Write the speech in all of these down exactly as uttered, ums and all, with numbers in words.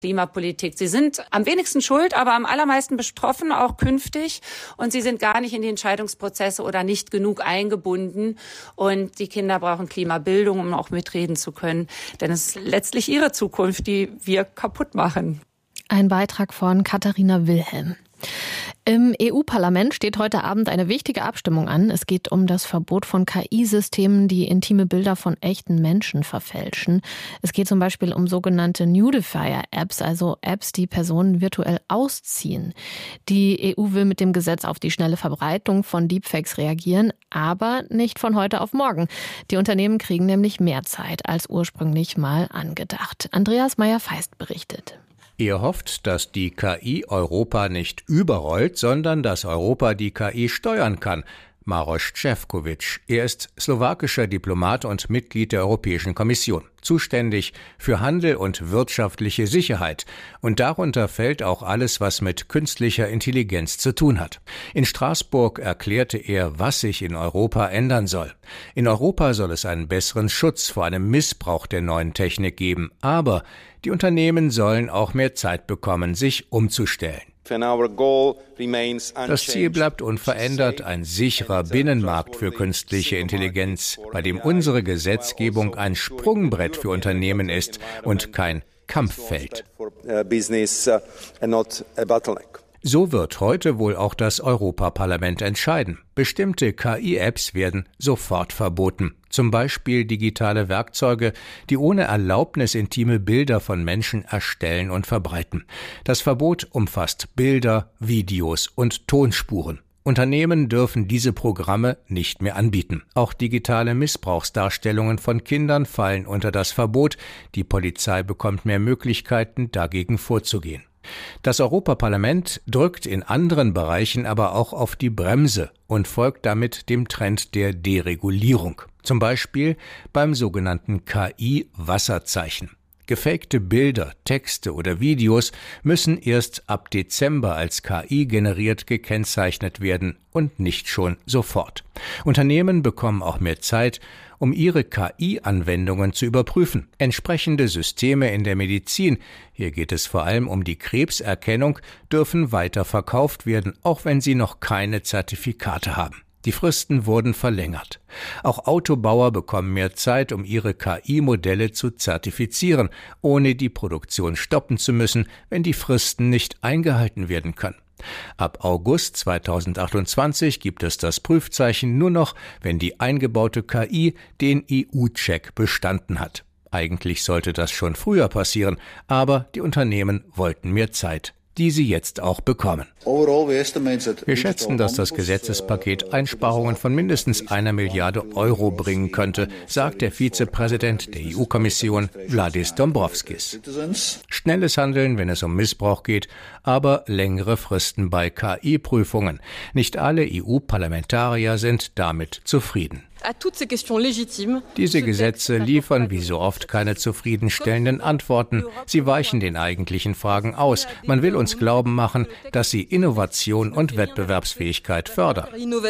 Klimapolitik. Sie sind am wenigsten schuld, aber am allermeisten betroffen, auch künftig. Und sie sind gar nicht in die Entscheidungsprozesse oder nicht genug eingebunden. Und die Kinder brauchen Klimabildung, um auch mitreden zu können. Denn es ist letztlich ihre Zukunft, die wir kaputt machen. Ein Beitrag von Katharina Wilhelm. Im E U-Parlament steht heute Abend eine wichtige Abstimmung an. Es geht um das Verbot von K I-Systemen, die intime Bilder von echten Menschen verfälschen. Es geht zum Beispiel um sogenannte Nudifier-Apps, also Apps, die Personen virtuell ausziehen. Die E U will mit dem Gesetz auf die schnelle Verbreitung von Deepfakes reagieren, aber nicht von heute auf morgen. Die Unternehmen kriegen nämlich mehr Zeit als ursprünglich mal angedacht. Andreas Meyer-Feist berichtet. Ihr hofft, dass die K I Europa nicht überrollt, sondern dass Europa die K I steuern kann. Maroš Šefčovič. Er ist slowakischer Diplomat und Mitglied der Europäischen Kommission, zuständig für Handel und wirtschaftliche Sicherheit. Und darunter fällt auch alles, was mit künstlicher Intelligenz zu tun hat. In Straßburg erklärte er, was sich in Europa ändern soll. In Europa soll es einen besseren Schutz vor einem Missbrauch der neuen Technik geben. Aber die Unternehmen sollen auch mehr Zeit bekommen, sich umzustellen. Das Ziel bleibt unverändert, ein sicherer Binnenmarkt für künstliche Intelligenz, bei dem unsere Gesetzgebung ein Sprungbrett für Unternehmen ist und kein Kampffeld. So wird heute wohl auch das Europaparlament entscheiden. Bestimmte K I-Apps werden sofort verboten. Zum Beispiel digitale Werkzeuge, die ohne Erlaubnis intime Bilder von Menschen erstellen und verbreiten. Das Verbot umfasst Bilder, Videos und Tonspuren. Unternehmen dürfen diese Programme nicht mehr anbieten. Auch digitale Missbrauchsdarstellungen von Kindern fallen unter das Verbot. Die Polizei bekommt mehr Möglichkeiten, dagegen vorzugehen. Das Europaparlament drückt in anderen Bereichen aber auch auf die Bremse und folgt damit dem Trend der Deregulierung. Zum Beispiel beim sogenannten K I-Wasserzeichen. Gefakte Bilder, Texte oder Videos müssen erst ab Dezember als K I generiert gekennzeichnet werden und nicht schon sofort. Unternehmen bekommen auch mehr Zeit, um ihre K I-Anwendungen zu überprüfen. Entsprechende Systeme in der Medizin, hier geht es vor allem um die Krebserkennung, dürfen weiter verkauft werden, auch wenn sie noch keine Zertifikate haben. Die Fristen wurden verlängert. Auch Autobauer bekommen mehr Zeit, um ihre K I-Modelle zu zertifizieren, ohne die Produktion stoppen zu müssen, wenn die Fristen nicht eingehalten werden können. Ab August zweitausendachtundzwanzig gibt es das Prüfzeichen nur noch, wenn die eingebaute K I den E U-Check bestanden hat. Eigentlich sollte das schon früher passieren, aber die Unternehmen wollten mehr Zeit, die sie jetzt auch bekommen. Wir schätzen, dass das Gesetzespaket Einsparungen von mindestens einer Milliarde Euro bringen könnte, sagt der Vizepräsident der E U-Kommission Valdis Dombrovskis. Schnelles Handeln, wenn es um Missbrauch geht, aber längere Fristen bei K I-Prüfungen. Nicht alle E U-Parlamentarier sind damit zufrieden. Diese Gesetze liefern wie so oft keine zufriedenstellenden Antworten. Sie weichen den eigentlichen Fragen aus. Man will uns glauben machen, dass sie Innovation und Wettbewerbsfähigkeit fördern.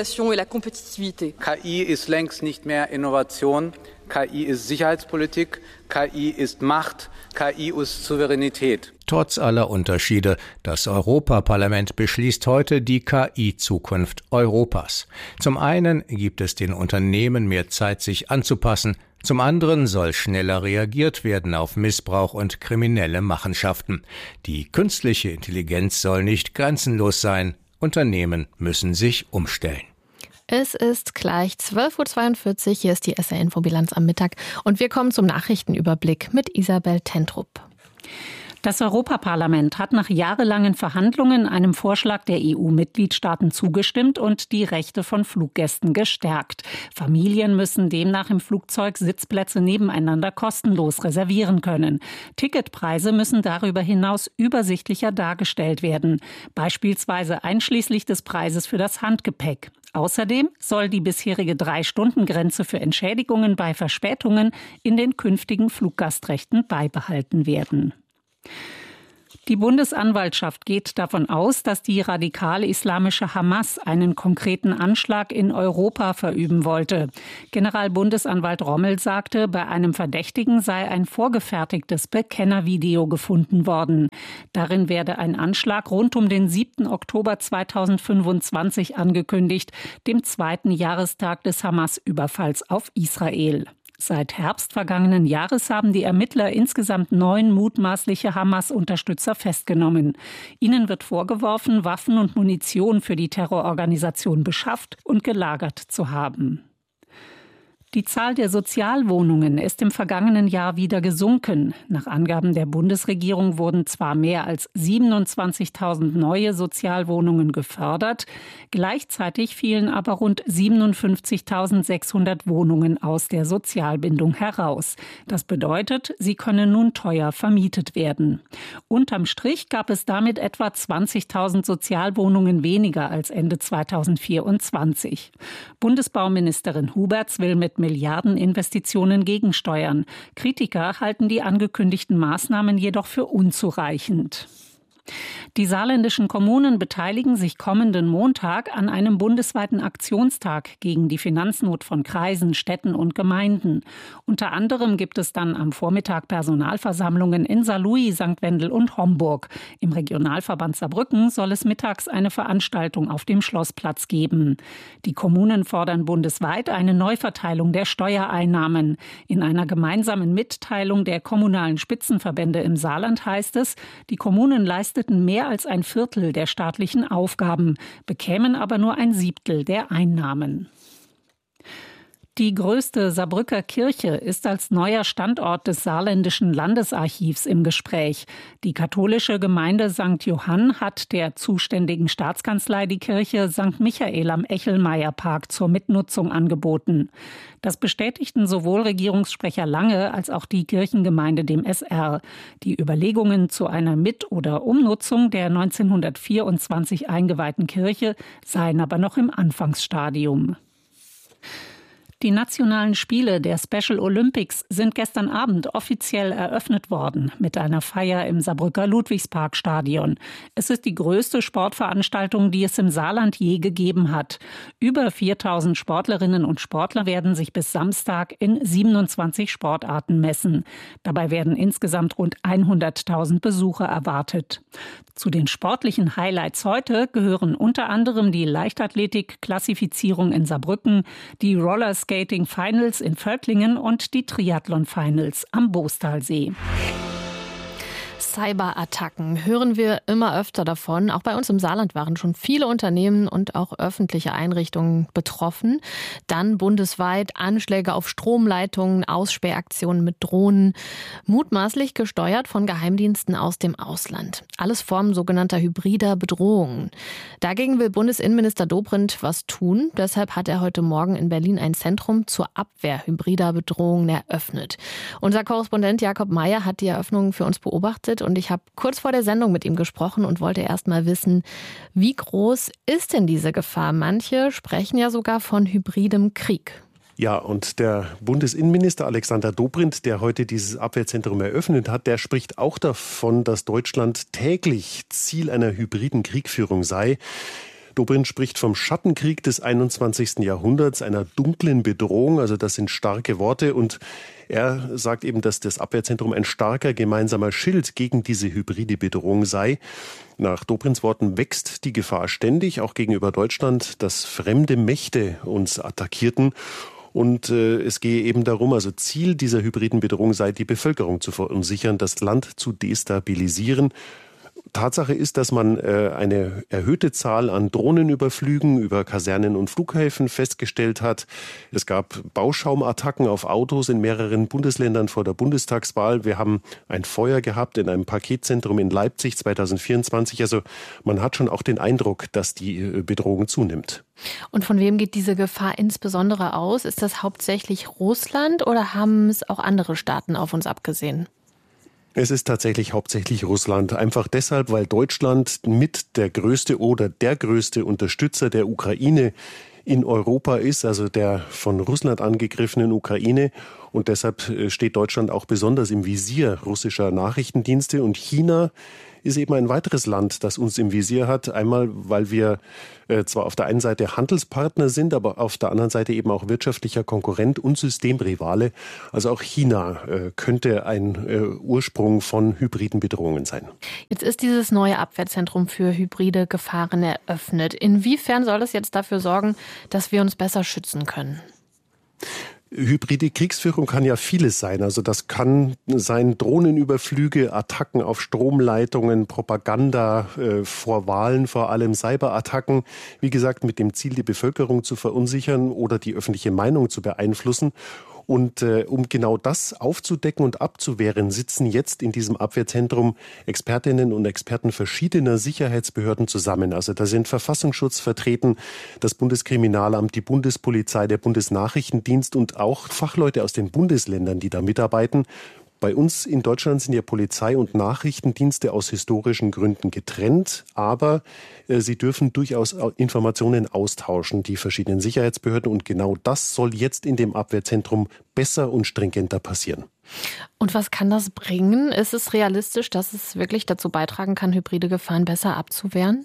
K I ist längst nicht mehr Innovation. K I ist Sicherheitspolitik. K I ist Macht. K I ist Souveränität. Trotz aller Unterschiede, das Europaparlament beschließt heute die K I-Zukunft Europas. Zum einen gibt es den Unternehmen mehr Zeit, sich anzupassen. Zum anderen soll schneller reagiert werden auf Missbrauch und kriminelle Machenschaften. Die künstliche Intelligenz soll nicht grenzenlos sein. Unternehmen müssen sich umstellen. Es ist gleich zwölf Uhr zweiundvierzig, hier ist die S R-Infobilanz am Mittag und wir kommen zum Nachrichtenüberblick mit Isabel Tentrup. Das Europaparlament hat nach jahrelangen Verhandlungen einem Vorschlag der E U-Mitgliedstaaten zugestimmt und die Rechte von Fluggästen gestärkt. Familien müssen demnach im Flugzeug Sitzplätze nebeneinander kostenlos reservieren können. Ticketpreise müssen darüber hinaus übersichtlicher dargestellt werden, beispielsweise einschließlich des Preises für das Handgepäck. Außerdem soll die bisherige Drei-Stunden-Grenze für Entschädigungen bei Verspätungen in den künftigen Fluggastrechten beibehalten werden. Die Bundesanwaltschaft geht davon aus, dass die radikal-islamische Hamas einen konkreten Anschlag in Europa verüben wollte. Generalbundesanwalt Rommel sagte, bei einem Verdächtigen sei ein vorgefertigtes Bekennervideo gefunden worden. Darin werde ein Anschlag rund um den siebten Oktober zweitausendfünfundzwanzig angekündigt, dem zweiten Jahrestag des Hamas-Überfalls auf Israel. Seit Herbst vergangenen Jahres haben die Ermittler insgesamt neun mutmaßliche Hamas-Unterstützer festgenommen. Ihnen wird vorgeworfen, Waffen und Munition für die Terrororganisation beschafft und gelagert zu haben. Die Zahl der Sozialwohnungen ist im vergangenen Jahr wieder gesunken. Nach Angaben der Bundesregierung wurden zwar mehr als siebenundzwanzigtausend neue Sozialwohnungen gefördert, gleichzeitig fielen aber rund siebenundfünfzigtausendsechshundert Wohnungen aus der Sozialbindung heraus. Das bedeutet, sie können nun teuer vermietet werden. Unterm Strich gab es damit etwa zwanzigtausend Sozialwohnungen weniger als Ende zweitausendvierundzwanzig. Bundesbauministerin Huberts will mit Milliardeninvestitionen gegensteuern. Kritiker halten die angekündigten Maßnahmen jedoch für unzureichend. Die saarländischen Kommunen beteiligen sich kommenden Montag an einem bundesweiten Aktionstag gegen die Finanznot von Kreisen, Städten und Gemeinden. Unter anderem gibt es dann am Vormittag Personalversammlungen in Saarlouis, Sankt Wendel und Homburg. Im Regionalverband Saarbrücken soll es mittags eine Veranstaltung auf dem Schlossplatz geben. Die Kommunen fordern bundesweit eine Neuverteilung der Steuereinnahmen. In einer gemeinsamen Mitteilung der kommunalen Spitzenverbände im Saarland heißt es, die Kommunen leisteten mehr als ein Viertel der staatlichen Aufgaben, bekämen aber nur ein Siebtel der Einnahmen. Die größte Saarbrücker Kirche ist als neuer Standort des saarländischen Landesarchivs im Gespräch. Die katholische Gemeinde Sankt Johann hat der zuständigen Staatskanzlei die Kirche Sankt Michael am Echelmeierpark zur Mitnutzung angeboten. Das bestätigten sowohl Regierungssprecher Lange als auch die Kirchengemeinde dem S R. Die Überlegungen zu einer Mit- oder Umnutzung der neunzehnhundertvierundzwanzig eingeweihten Kirche seien aber noch im Anfangsstadium. Die nationalen Spiele der Special Olympics sind gestern Abend offiziell eröffnet worden mit einer Feier im Saarbrücker Ludwigsparkstadion. Es ist die größte Sportveranstaltung, die es im Saarland je gegeben hat. Über viertausend Sportlerinnen und Sportler werden sich bis Samstag in siebenundzwanzig Sportarten messen. Dabei werden insgesamt rund hunderttausend Besucher erwartet. Zu den sportlichen Highlights heute gehören unter anderem die Leichtathletik-Klassifizierung in Saarbrücken, die Rollerskating-Finals in Völklingen und die Triathlon-Finals am Boostalsee. Cyberattacken hören wir immer öfter davon. Auch bei uns im Saarland waren schon viele Unternehmen und auch öffentliche Einrichtungen betroffen. Dann bundesweit Anschläge auf Stromleitungen, Aussperraktionen mit Drohnen, mutmaßlich gesteuert von Geheimdiensten aus dem Ausland. Alles Formen sogenannter hybrider Bedrohungen. Dagegen will Bundesinnenminister Dobrindt was tun. Deshalb hat er heute Morgen in Berlin ein Zentrum zur Abwehr hybrider Bedrohungen eröffnet. Unser Korrespondent Jakob Meyer hat die Eröffnung für uns beobachtet. Und ich habe kurz vor der Sendung mit ihm gesprochen und wollte erst mal wissen, wie groß ist denn diese Gefahr? Manche sprechen ja sogar von hybridem Krieg. Ja, und der Bundesinnenminister Alexander Dobrindt, der heute dieses Abwehrzentrum eröffnet hat, der spricht auch davon, dass Deutschland täglich Ziel einer hybriden Kriegführung sei. Dobrindt spricht vom Schattenkrieg des einundzwanzigsten Jahrhunderts, einer dunklen Bedrohung, also das sind starke Worte, und er sagt eben, dass das Abwehrzentrum ein starker gemeinsamer Schild gegen diese hybride Bedrohung sei. Nach Dobrindts Worten wächst die Gefahr ständig, auch gegenüber Deutschland, dass fremde Mächte uns attackierten. Und äh, es gehe eben darum, also Ziel dieser hybriden Bedrohung sei, die Bevölkerung zu verunsichern, das Land zu destabilisieren. Tatsache ist, dass man äh, eine erhöhte Zahl an Drohnenüberflügen über Kasernen und Flughäfen festgestellt hat. Es gab Bauschaumattacken auf Autos in mehreren Bundesländern vor der Bundestagswahl. Wir haben ein Feuer gehabt in einem Paketzentrum in Leipzig zweitausendvierundzwanzig. Also man hat schon auch den Eindruck, dass die Bedrohung zunimmt. Und von wem geht diese Gefahr insbesondere aus? Ist das hauptsächlich Russland oder haben es auch andere Staaten auf uns abgesehen? Es ist tatsächlich hauptsächlich Russland. Einfach deshalb, weil Deutschland mit der größte oder der größte Unterstützer der Ukraine in Europa ist, also der von Russland angegriffenen Ukraine. Und deshalb steht Deutschland auch besonders im Visier russischer Nachrichtendienste. Und China ist eben ein weiteres Land, das uns im Visier hat. Einmal, weil wir äh, zwar auf der einen Seite Handelspartner sind, aber auf der anderen Seite eben auch wirtschaftlicher Konkurrent und Systemrivale. Also auch China äh, könnte ein äh, Ursprung von hybriden Bedrohungen sein. Jetzt ist dieses neue Abwehrzentrum für hybride Gefahren eröffnet. Inwiefern soll es jetzt dafür sorgen, dass wir uns besser schützen können? Hybride Kriegsführung kann ja vieles sein. Also das kann sein Drohnenüberflüge, Attacken auf Stromleitungen, Propaganda äh, vor Wahlen, vor allem Cyberattacken. Wie gesagt, mit dem Ziel, die Bevölkerung zu verunsichern oder die öffentliche Meinung zu beeinflussen. Und äh, um genau das aufzudecken und abzuwehren, sitzen jetzt in diesem Abwehrzentrum Expertinnen und Experten verschiedener Sicherheitsbehörden zusammen. Also da sind Verfassungsschutz vertreten, das Bundeskriminalamt, die Bundespolizei, der Bundesnachrichtendienst und auch Fachleute aus den Bundesländern, die da mitarbeiten. Bei uns in Deutschland sind ja Polizei und Nachrichtendienste aus historischen Gründen getrennt, aber äh, sie dürfen durchaus Informationen austauschen, die verschiedenen Sicherheitsbehörden. Und genau das soll jetzt in dem Abwehrzentrum besser und stringenter passieren. Und was kann das bringen? Ist es realistisch, dass es wirklich dazu beitragen kann, hybride Gefahren besser abzuwehren?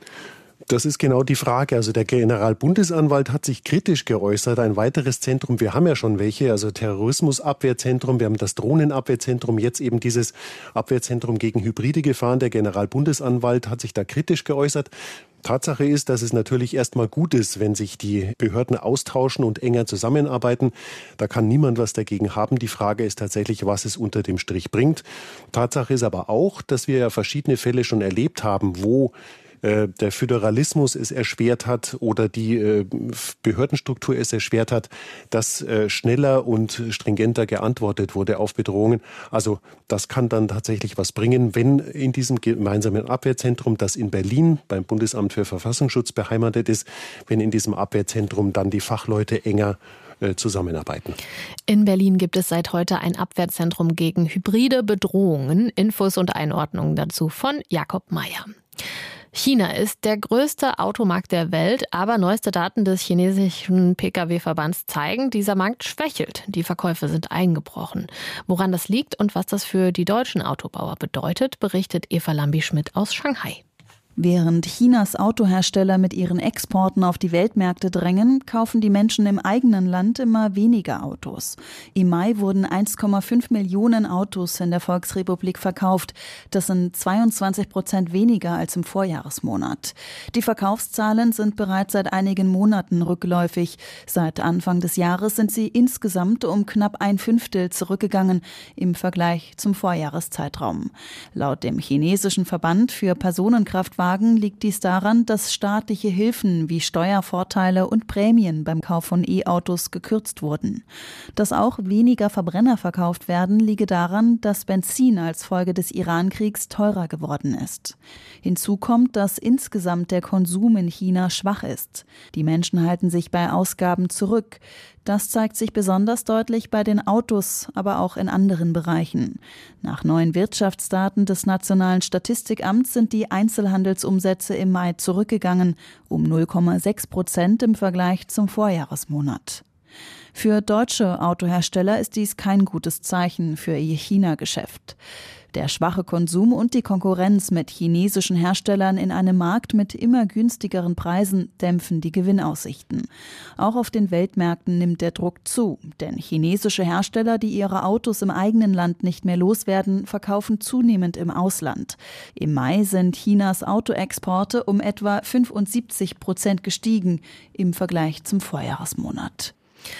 Das ist genau die Frage. Also der Generalbundesanwalt hat sich kritisch geäußert. Ein weiteres Zentrum, wir haben ja schon welche, also Terrorismusabwehrzentrum, wir haben das Drohnenabwehrzentrum, jetzt eben dieses Abwehrzentrum gegen hybride Gefahren. Der Generalbundesanwalt hat sich da kritisch geäußert. Tatsache ist, dass es natürlich erstmal gut ist, wenn sich die Behörden austauschen und enger zusammenarbeiten. Da kann niemand was dagegen haben. Die Frage ist tatsächlich, was es unter dem Strich bringt. Tatsache ist aber auch, dass wir ja verschiedene Fälle schon erlebt haben, wo der Föderalismus es erschwert hat oder die Behördenstruktur es erschwert hat, dass schneller und stringenter geantwortet wurde auf Bedrohungen. Also das kann dann tatsächlich was bringen, wenn in diesem gemeinsamen Abwehrzentrum, das in Berlin beim Bundesamt für Verfassungsschutz beheimatet ist, wenn in diesem Abwehrzentrum dann die Fachleute enger zusammenarbeiten. In Berlin gibt es seit heute ein Abwehrzentrum gegen hybride Bedrohungen. Infos und Einordnungen dazu von Jakob Mayer. China ist der größte Automarkt der Welt, aber neueste Daten des chinesischen P K W-Verbands zeigen, dieser Markt schwächelt. Die Verkäufe sind eingebrochen. Woran das liegt und was das für die deutschen Autobauer bedeutet, berichtet Eva Lambi-Schmidt aus Shanghai. Während Chinas Autohersteller mit ihren Exporten auf die Weltmärkte drängen, kaufen die Menschen im eigenen Land immer weniger Autos. Im Mai wurden eins Komma fünf Millionen Autos in der Volksrepublik verkauft. Das sind zweiundzwanzig Prozent weniger als im Vorjahresmonat. Die Verkaufszahlen sind bereits seit einigen Monaten rückläufig. Seit Anfang des Jahres sind sie insgesamt um knapp ein Fünftel zurückgegangen im Vergleich zum Vorjahreszeitraum. Laut dem chinesischen Verband für Personenkraftwagen liegt dies daran, dass staatliche Hilfen wie Steuervorteile und Prämien beim Kauf von E-Autos gekürzt wurden. Dass auch weniger Verbrenner verkauft werden, liege daran, dass Benzin als Folge des Iran-Kriegs teurer geworden ist. Hinzu kommt, dass insgesamt der Konsum in China schwach ist. Die Menschen halten sich bei Ausgaben zurück. Das zeigt sich besonders deutlich bei den Autos, aber auch in anderen Bereichen. Nach neuen Wirtschaftsdaten des Nationalen Statistikamts sind die Einzelhandelsumsätze im Mai zurückgegangen, um null Komma sechs Prozent im Vergleich zum Vorjahresmonat. Für deutsche Autohersteller ist dies kein gutes Zeichen für ihr China-Geschäft. Der schwache Konsum und die Konkurrenz mit chinesischen Herstellern in einem Markt mit immer günstigeren Preisen dämpfen die Gewinnaussichten. Auch auf den Weltmärkten nimmt der Druck zu, denn chinesische Hersteller, die ihre Autos im eigenen Land nicht mehr loswerden, verkaufen zunehmend im Ausland. Im Mai sind Chinas Autoexporte um etwa fünfundsiebzig Prozent gestiegen im Vergleich zum Vorjahresmonat.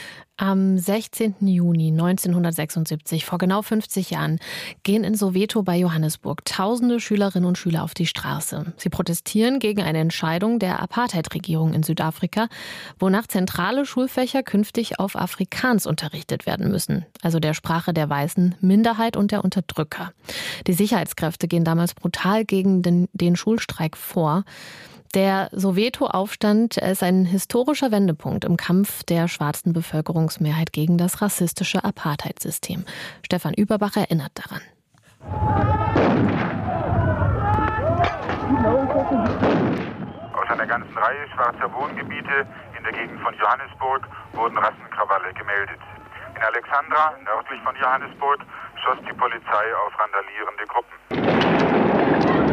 Am sechzehnten Juni neunzehnhundertsechsundsiebzig, vor genau fünfzig Jahren, gehen in Soweto bei Johannesburg tausende Schülerinnen und Schüler auf die Straße. Sie protestieren gegen eine Entscheidung der Apartheid-Regierung in Südafrika, wonach zentrale Schulfächer künftig auf Afrikaans unterrichtet werden müssen, also der Sprache der weißen Minderheit und der Unterdrücker. Die Sicherheitskräfte gehen damals brutal gegen den, den Schulstreik vor. Der Soweto-Aufstand ist ein historischer Wendepunkt im Kampf der schwarzen Bevölkerungsmehrheit gegen das rassistische Apartheid-System. Stefan Überbach erinnert daran. Aus einer ganzen Reihe schwarzer Wohngebiete in der Gegend von Johannesburg wurden Rassenkrawalle gemeldet. In Alexandra, nördlich von Johannesburg, schoss die Polizei auf randalierende Gruppen.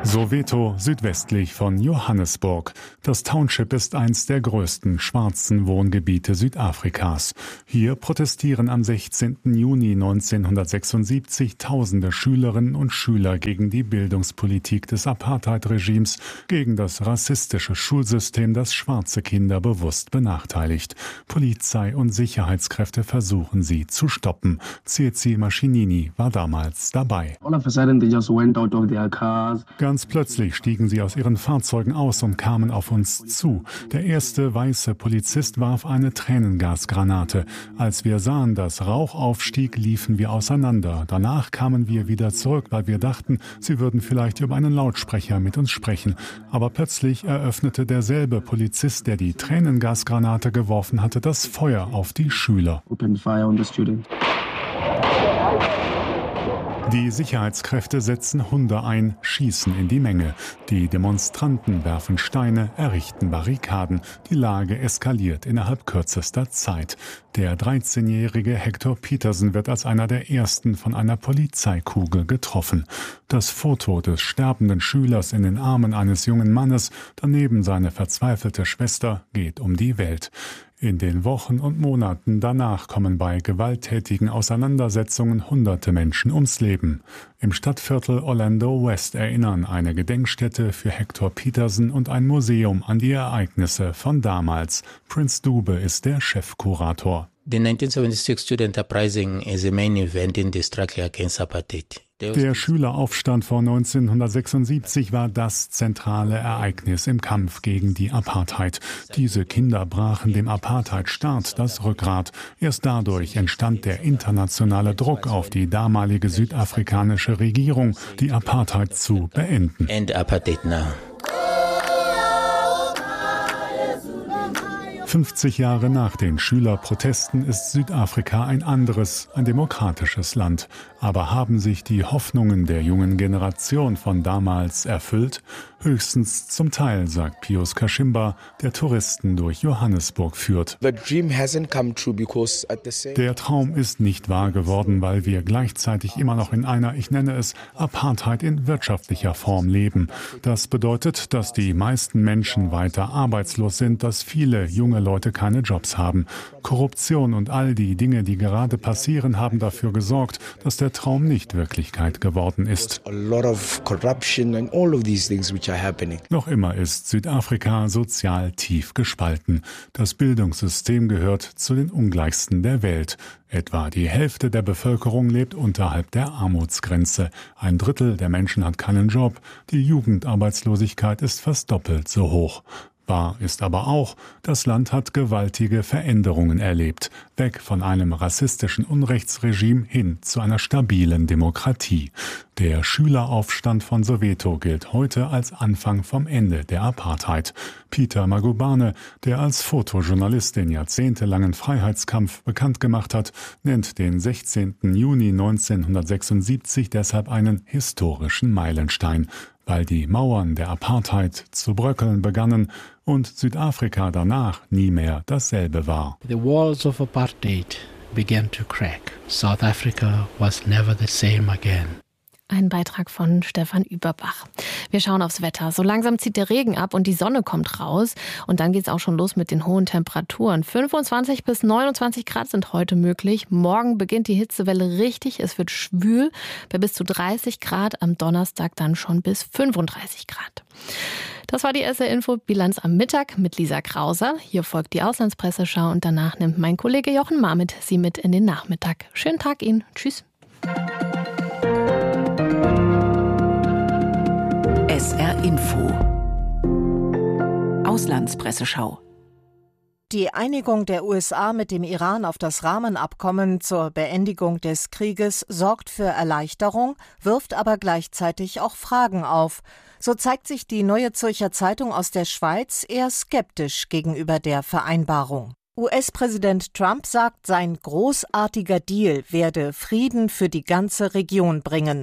Soweto, südwestlich von Johannesburg. Das Township ist eins der größten schwarzen Wohngebiete Südafrikas. Hier protestieren am sechzehnten Juni neunzehnhundertsechsundsiebzig tausende Schülerinnen und Schüler gegen die Bildungspolitik des Apartheid-Regimes, gegen das rassistische Schulsystem, das schwarze Kinder bewusst benachteiligt. Polizei und Sicherheitskräfte versuchen sie zu stoppen. Tshetsi Mashinini war damals dabei. Ganz plötzlich stiegen sie aus ihren Fahrzeugen aus und kamen auf uns zu. Der erste weiße Polizist warf eine Tränengasgranate. Als wir sahen, dass Rauch aufstieg, liefen wir auseinander. Danach kamen wir wieder zurück, weil wir dachten, sie würden vielleicht über einen Lautsprecher mit uns sprechen. Aber plötzlich eröffnete derselbe Polizist, der die Tränengasgranate geworfen hatte, das Feuer auf die Schüler. Die Sicherheitskräfte setzen Hunde ein, schießen in die Menge. Die Demonstranten werfen Steine, errichten Barrikaden. Die Lage eskaliert innerhalb kürzester Zeit. Der dreizehnjährige Hector Peterson wird als einer der ersten von einer Polizeikugel getroffen. Das Foto des sterbenden Schülers in den Armen eines jungen Mannes, daneben seine verzweifelte Schwester, geht um die Welt. In den Wochen und Monaten danach kommen bei gewalttätigen Auseinandersetzungen hunderte Menschen ums Leben. Im Stadtviertel Orlando West erinnern eine Gedenkstätte für Hector Peterson und ein Museum an die Ereignisse von damals. Prince Dube ist der Chefkurator. The nineteen seventy-six Student Uprising is a main event in the struggle against apartheid. Der Schüleraufstand von neunzehnhundertsechsundsiebzig war das zentrale Ereignis im Kampf gegen die Apartheid. Diese Kinder brachen dem Apartheidstaat das Rückgrat. Erst dadurch entstand der internationale Druck auf die damalige südafrikanische Regierung, die Apartheid zu beenden. End apartheid now. fünfzig Jahre nach den Schülerprotesten ist Südafrika ein anderes, ein demokratisches Land. Aber haben sich die Hoffnungen der jungen Generation von damals erfüllt? Höchstens zum Teil, sagt Pius Kashimba, der Touristen durch Johannesburg führt. Der Traum ist nicht wahr geworden, weil wir gleichzeitig immer noch in einer, ich nenne es, Apartheid in wirtschaftlicher Form leben. Das bedeutet, dass die meisten Menschen weiter arbeitslos sind, dass viele junge Leute keine Jobs haben. Korruption und all die Dinge, die gerade passieren, haben dafür gesorgt, dass der Traum nicht Wirklichkeit geworden ist. Noch immer ist Südafrika sozial tief gespalten. Das Bildungssystem gehört zu den ungleichsten der Welt. Etwa die Hälfte der Bevölkerung lebt unterhalb der Armutsgrenze. Ein Drittel der Menschen hat keinen Job. Die Jugendarbeitslosigkeit ist fast doppelt so hoch. Wahr ist aber auch, das Land hat gewaltige Veränderungen erlebt, weg von einem rassistischen Unrechtsregime hin zu einer stabilen Demokratie. Der Schüleraufstand von Soweto gilt heute als Anfang vom Ende der Apartheid. Peter Magubane, der als Fotojournalist den jahrzehntelangen Freiheitskampf bekannt gemacht hat, nennt den sechzehnten Juni neunzehnhundertsechsundsiebzig deshalb einen historischen Meilenstein, weil die Mauern der Apartheid zu bröckeln begannen und Südafrika danach nie mehr dasselbe war. The walls of apartheid began to crack. South Africa was never the same again. Ein Beitrag von Stefan Überbach. Wir schauen aufs Wetter. So langsam zieht der Regen ab und die Sonne kommt raus. Und dann geht es auch schon los mit den hohen Temperaturen. fünfundzwanzig bis neunundzwanzig Grad sind heute möglich. Morgen beginnt die Hitzewelle richtig. Es wird schwül bei bis zu dreißig Grad. Am Donnerstag dann schon bis fünfunddreißig Grad. Das war die S R-Info Bilanz am Mittag mit Lisa Krauser. Hier folgt die Auslandspresseschau und danach nimmt mein Kollege Jochen Marmit Sie mit in den Nachmittag. Schönen Tag Ihnen. Tschüss. S R-Info Auslandspresseschau. Die Einigung der U S A mit dem Iran auf das Rahmenabkommen zur Beendigung des Krieges sorgt für Erleichterung, wirft aber gleichzeitig auch Fragen auf. So zeigt sich die Neue Zürcher Zeitung aus der Schweiz eher skeptisch gegenüber der Vereinbarung. U S-Präsident Trump sagt, sein großartiger Deal werde Frieden für die ganze Region bringen.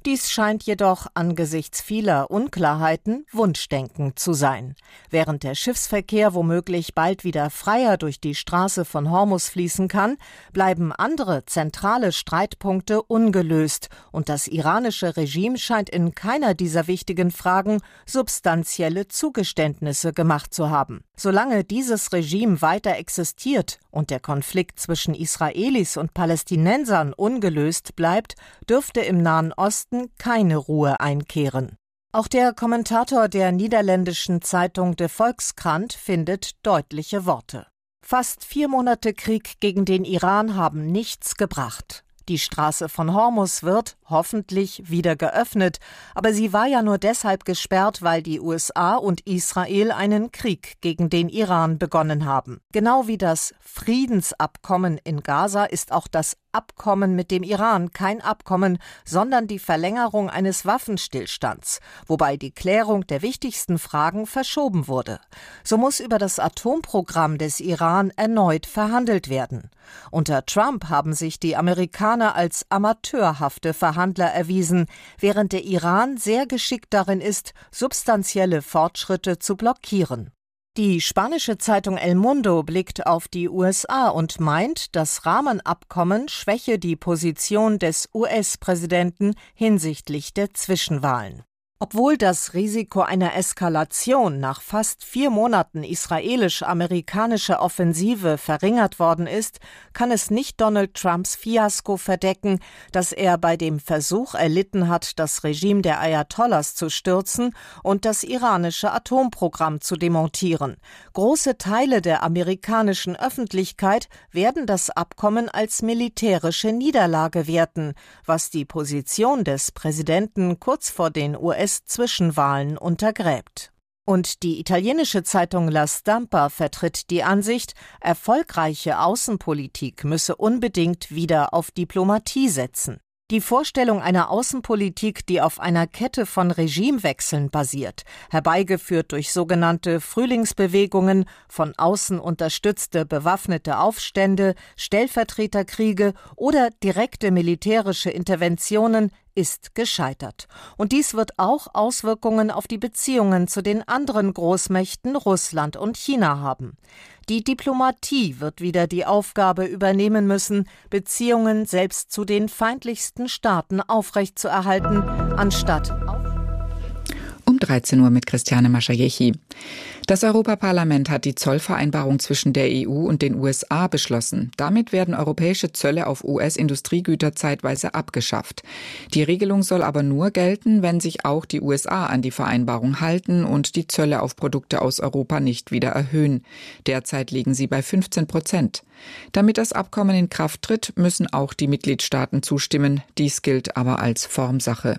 Dies scheint jedoch angesichts vieler Unklarheiten Wunschdenken zu sein. Während der Schiffsverkehr womöglich bald wieder freier durch die Straße von Hormuz fließen kann, bleiben andere zentrale Streitpunkte ungelöst und das iranische Regime scheint in keiner dieser wichtigen Fragen substanzielle Zugeständnisse gemacht zu haben. Solange dieses Regime weiter existiert und der Konflikt zwischen Israelis und Palästinensern ungelöst bleibt, dürfte im Nahen Osten keine Ruhe einkehren. Auch der Kommentator der niederländischen Zeitung De Volkskrant findet deutliche Worte. Fast vier Monate Krieg gegen den Iran haben nichts gebracht. Die Straße von Hormuz wird hoffentlich wieder geöffnet, aber sie war ja nur deshalb gesperrt, weil die U S A und Israel einen Krieg gegen den Iran begonnen haben. Genau wie das Friedensabkommen in Gaza ist auch das Abkommen mit dem Iran kein Abkommen, sondern die Verlängerung eines Waffenstillstands, wobei die Klärung der wichtigsten Fragen verschoben wurde. So muss über das Atomprogramm des Iran erneut verhandelt werden. Unter Trump haben sich die Amerikaner als amateurhafte Verhandler erwiesen, während der Iran sehr geschickt darin ist, substanzielle Fortschritte zu blockieren. Die spanische Zeitung El Mundo blickt auf die U S A und meint, das Rahmenabkommen schwäche die Position des U S-Präsidenten hinsichtlich der Zwischenwahlen. Obwohl das Risiko einer Eskalation nach fast vier Monaten israelisch-amerikanischer Offensive verringert worden ist, kann es nicht Donald Trumps Fiasko verdecken, das er bei dem Versuch erlitten hat, das Regime der Ayatollahs zu stürzen und das iranische Atomprogramm zu demontieren. Große Teile der amerikanischen Öffentlichkeit werden das Abkommen als militärische Niederlage werten, was die Position des Präsidenten kurz vor den U S-Zwischenwahlen untergräbt. Und die italienische Zeitung La Stampa vertritt die Ansicht, erfolgreiche Außenpolitik müsse unbedingt wieder auf Diplomatie setzen. Die Vorstellung einer Außenpolitik, die auf einer Kette von Regimewechseln basiert, herbeigeführt durch sogenannte Frühlingsbewegungen, von außen unterstützte bewaffnete Aufstände, Stellvertreterkriege oder direkte militärische Interventionen, ist gescheitert. Und dies wird auch Auswirkungen auf die Beziehungen zu den anderen Großmächten Russland und China haben. Die Diplomatie wird wieder die Aufgabe übernehmen müssen, Beziehungen selbst zu den feindlichsten Staaten aufrechtzuerhalten, anstatt Um dreizehn Uhr mit Christiane Maschajechi. Das Europaparlament hat die Zollvereinbarung zwischen der E U und den U S A beschlossen. Damit werden europäische Zölle auf U S-Industriegüter zeitweise abgeschafft. Die Regelung soll aber nur gelten, wenn sich auch die U S A an die Vereinbarung halten und die Zölle auf Produkte aus Europa nicht wieder erhöhen. Derzeit liegen sie bei fünfzehn Prozent. Damit das Abkommen in Kraft tritt, müssen auch die Mitgliedstaaten zustimmen. Dies gilt aber als Formsache.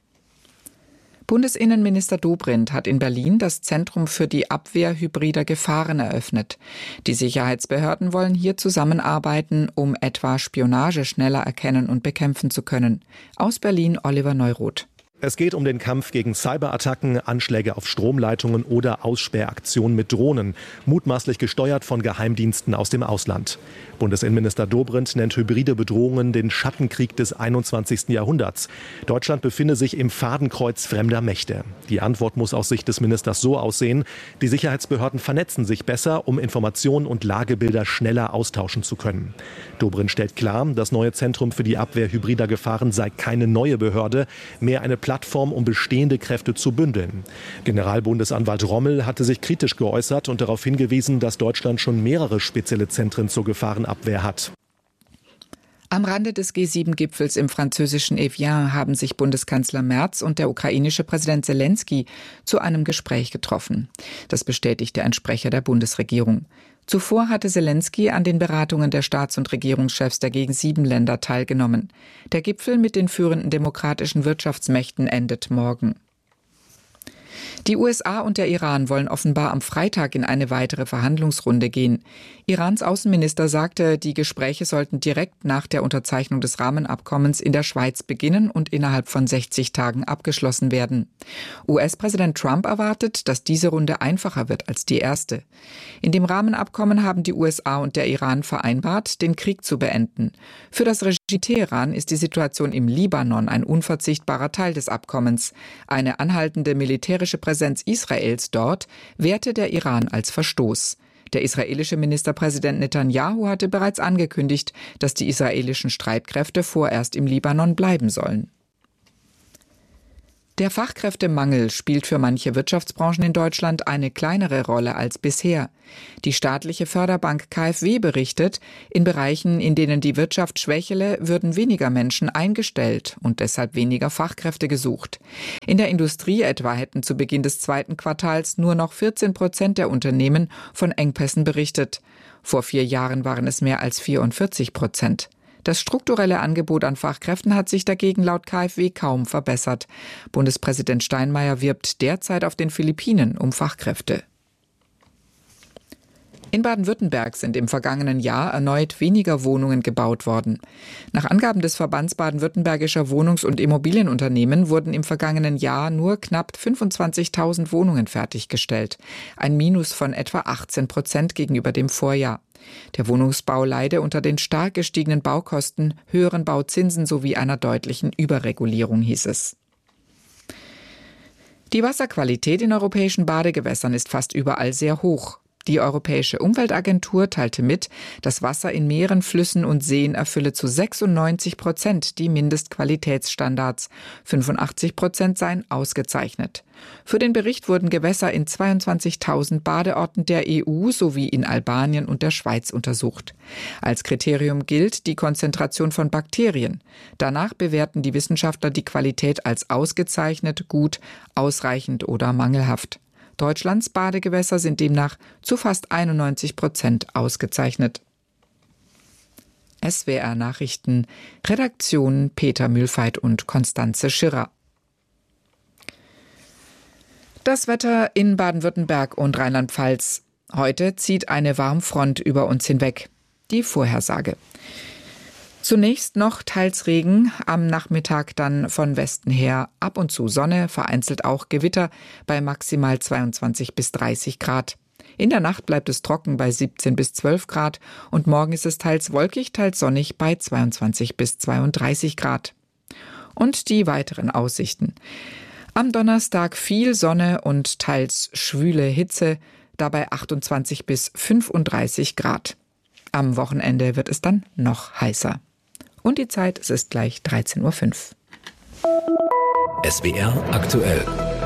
Bundesinnenminister Dobrindt hat in Berlin das Zentrum für die Abwehr hybrider Gefahren eröffnet. Die Sicherheitsbehörden wollen hier zusammenarbeiten, um etwa Spionage schneller erkennen und bekämpfen zu können. Aus Berlin Oliver Neuroth. Es geht um den Kampf gegen Cyberattacken, Anschläge auf Stromleitungen oder Aussperraktionen mit Drohnen, mutmaßlich gesteuert von Geheimdiensten aus dem Ausland. Bundesinnenminister Dobrindt nennt hybride Bedrohungen den Schattenkrieg des einundzwanzigsten Jahrhunderts. Deutschland befinde sich im Fadenkreuz fremder Mächte. Die Antwort muss aus Sicht des Ministers so aussehen: Die Sicherheitsbehörden vernetzen sich besser, um Informationen und Lagebilder schneller austauschen zu können. Dobrindt stellt klar, das neue Zentrum für die Abwehr hybrider Gefahren sei keine neue Behörde, mehr eine Plattform, um bestehende Kräfte zu bündeln. Generalbundesanwalt Rommel hatte sich kritisch geäußert und darauf hingewiesen, dass Deutschland schon mehrere spezielle Zentren zur Gefahrenabwehr hat. Am Rande des G sieben Gipfels im französischen Evian haben sich Bundeskanzler Merz und der ukrainische Präsident Zelensky zu einem Gespräch getroffen. Das bestätigte ein Sprecher der Bundesregierung. Zuvor hatte Zelensky an den Beratungen der Staats- und Regierungschefs der G sieben Länder teilgenommen. Der Gipfel mit den führenden demokratischen Wirtschaftsmächten endet morgen. Die U S A und der Iran wollen offenbar am Freitag in eine weitere Verhandlungsrunde gehen. Irans Außenminister sagte, die Gespräche sollten direkt nach der Unterzeichnung des Rahmenabkommens in der Schweiz beginnen und innerhalb von sechzig Tagen abgeschlossen werden. U S-Präsident Trump erwartet, dass diese Runde einfacher wird als die erste. In dem Rahmenabkommen haben die U S A und der Iran vereinbart, den Krieg zu beenden. Für das Regime In Teheran ist die Situation im Libanon ein unverzichtbarer Teil des Abkommens. Eine anhaltende militärische Präsenz Israels dort wehrte der Iran als Verstoß. Der israelische Ministerpräsident Netanyahu hatte bereits angekündigt, dass die israelischen Streitkräfte vorerst im Libanon bleiben sollen. Der Fachkräftemangel spielt für manche Wirtschaftsbranchen in Deutschland eine kleinere Rolle als bisher. Die staatliche Förderbank K f W berichtet, in Bereichen, in denen die Wirtschaft schwächele, würden weniger Menschen eingestellt und deshalb weniger Fachkräfte gesucht. In der Industrie etwa hätten zu Beginn des zweiten Quartals nur noch vierzehn Prozent der Unternehmen von Engpässen berichtet. Vor vier Jahren waren es mehr als vierundvierzig Prozent. Das strukturelle Angebot an Fachkräften hat sich dagegen laut K f W kaum verbessert. Bundespräsident Steinmeier wirbt derzeit auf den Philippinen um Fachkräfte. In Baden-Württemberg sind im vergangenen Jahr erneut weniger Wohnungen gebaut worden. Nach Angaben des Verbands baden-württembergischer Wohnungs- und Immobilienunternehmen wurden im vergangenen Jahr nur knapp fünfundzwanzigtausend Wohnungen fertiggestellt. Ein Minus von etwa achtzehn Prozent gegenüber dem Vorjahr. Der Wohnungsbau leide unter den stark gestiegenen Baukosten, höheren Bauzinsen sowie einer deutlichen Überregulierung, hieß es. Die Wasserqualität in europäischen Badegewässern ist fast überall sehr hoch. Die Europäische Umweltagentur teilte mit, das Wasser in Meeren, Flüssen und Seen erfülle zu sechsundneunzig Prozent die Mindestqualitätsstandards. fünfundachtzig Prozent seien ausgezeichnet. Für den Bericht wurden Gewässer in zweiundzwanzigtausend Badeorten der E U sowie in Albanien und der Schweiz untersucht. Als Kriterium gilt die Konzentration von Bakterien. Danach bewerten die Wissenschaftler die Qualität als ausgezeichnet, gut, ausreichend oder mangelhaft. Deutschlands Badegewässer sind demnach zu fast einundneunzig Prozent ausgezeichnet. S W R Nachrichten, Redaktion Peter Mühlfeit und Konstanze Schirrer. Das Wetter in Baden-Württemberg und Rheinland-Pfalz. Heute zieht eine Warmfront über uns hinweg. Die Vorhersage. Zunächst noch teils Regen, am Nachmittag dann von Westen her ab und zu Sonne, vereinzelt auch Gewitter bei maximal zweiundzwanzig bis dreißig Grad. In der Nacht bleibt es trocken bei siebzehn bis zwölf Grad und morgen ist es teils wolkig, teils sonnig bei zweiundzwanzig bis zweiunddreißig Grad. Und die weiteren Aussichten. Am Donnerstag viel Sonne und teils schwüle Hitze, dabei achtundzwanzig bis fünfunddreißig Grad. Am Wochenende wird es dann noch heißer. Und die Zeit, es ist gleich dreizehn Uhr fünf. S W R aktuell.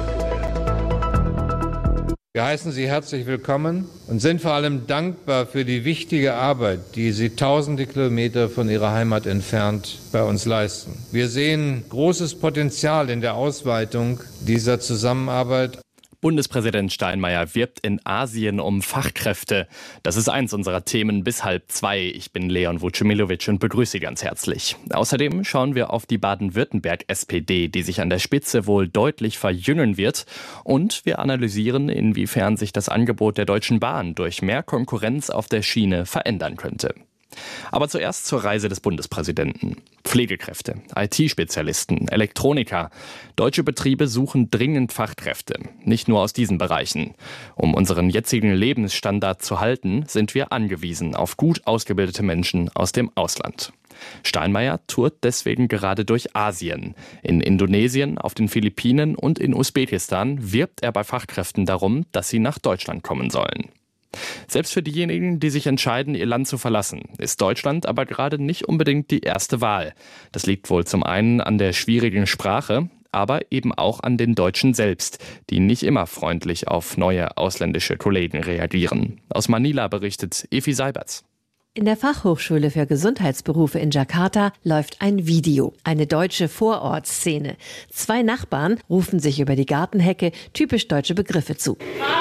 Wir heißen Sie herzlich willkommen und sind vor allem dankbar für die wichtige Arbeit, die Sie tausende Kilometer von Ihrer Heimat entfernt bei uns leisten. Wir sehen großes Potenzial in der Ausweitung dieser Zusammenarbeit. Bundespräsident Steinmeier wirbt in Asien um Fachkräfte. Das ist eins unserer Themen bis halb zwei. Ich bin Leon Vucemilovic und begrüße Sie ganz herzlich. Außerdem schauen wir auf die Baden-Württemberg-S P D, die sich an der Spitze wohl deutlich verjüngen wird. Und wir analysieren, inwiefern sich das Angebot der Deutschen Bahn durch mehr Konkurrenz auf der Schiene verändern könnte. Aber zuerst zur Reise des Bundespräsidenten. Pflegekräfte, I T-Spezialisten, Elektroniker. Deutsche Betriebe suchen dringend Fachkräfte. Nicht nur aus diesen Bereichen. Um unseren jetzigen Lebensstandard zu halten, sind wir angewiesen auf gut ausgebildete Menschen aus dem Ausland. Steinmeier tourt deswegen gerade durch Asien. In Indonesien, auf den Philippinen und in Usbekistan wirbt er bei Fachkräften darum, dass sie nach Deutschland kommen sollen. Selbst für diejenigen, die sich entscheiden, ihr Land zu verlassen, ist Deutschland aber gerade nicht unbedingt die erste Wahl. Das liegt wohl zum einen an der schwierigen Sprache, aber eben auch an den Deutschen selbst, die nicht immer freundlich auf neue ausländische Kollegen reagieren. Aus Manila berichtet Efi Seiberts. In der Fachhochschule für Gesundheitsberufe in Jakarta läuft ein Video, eine deutsche Vorortszene. Zwei Nachbarn rufen sich über die Gartenhecke typisch deutsche Begriffe zu.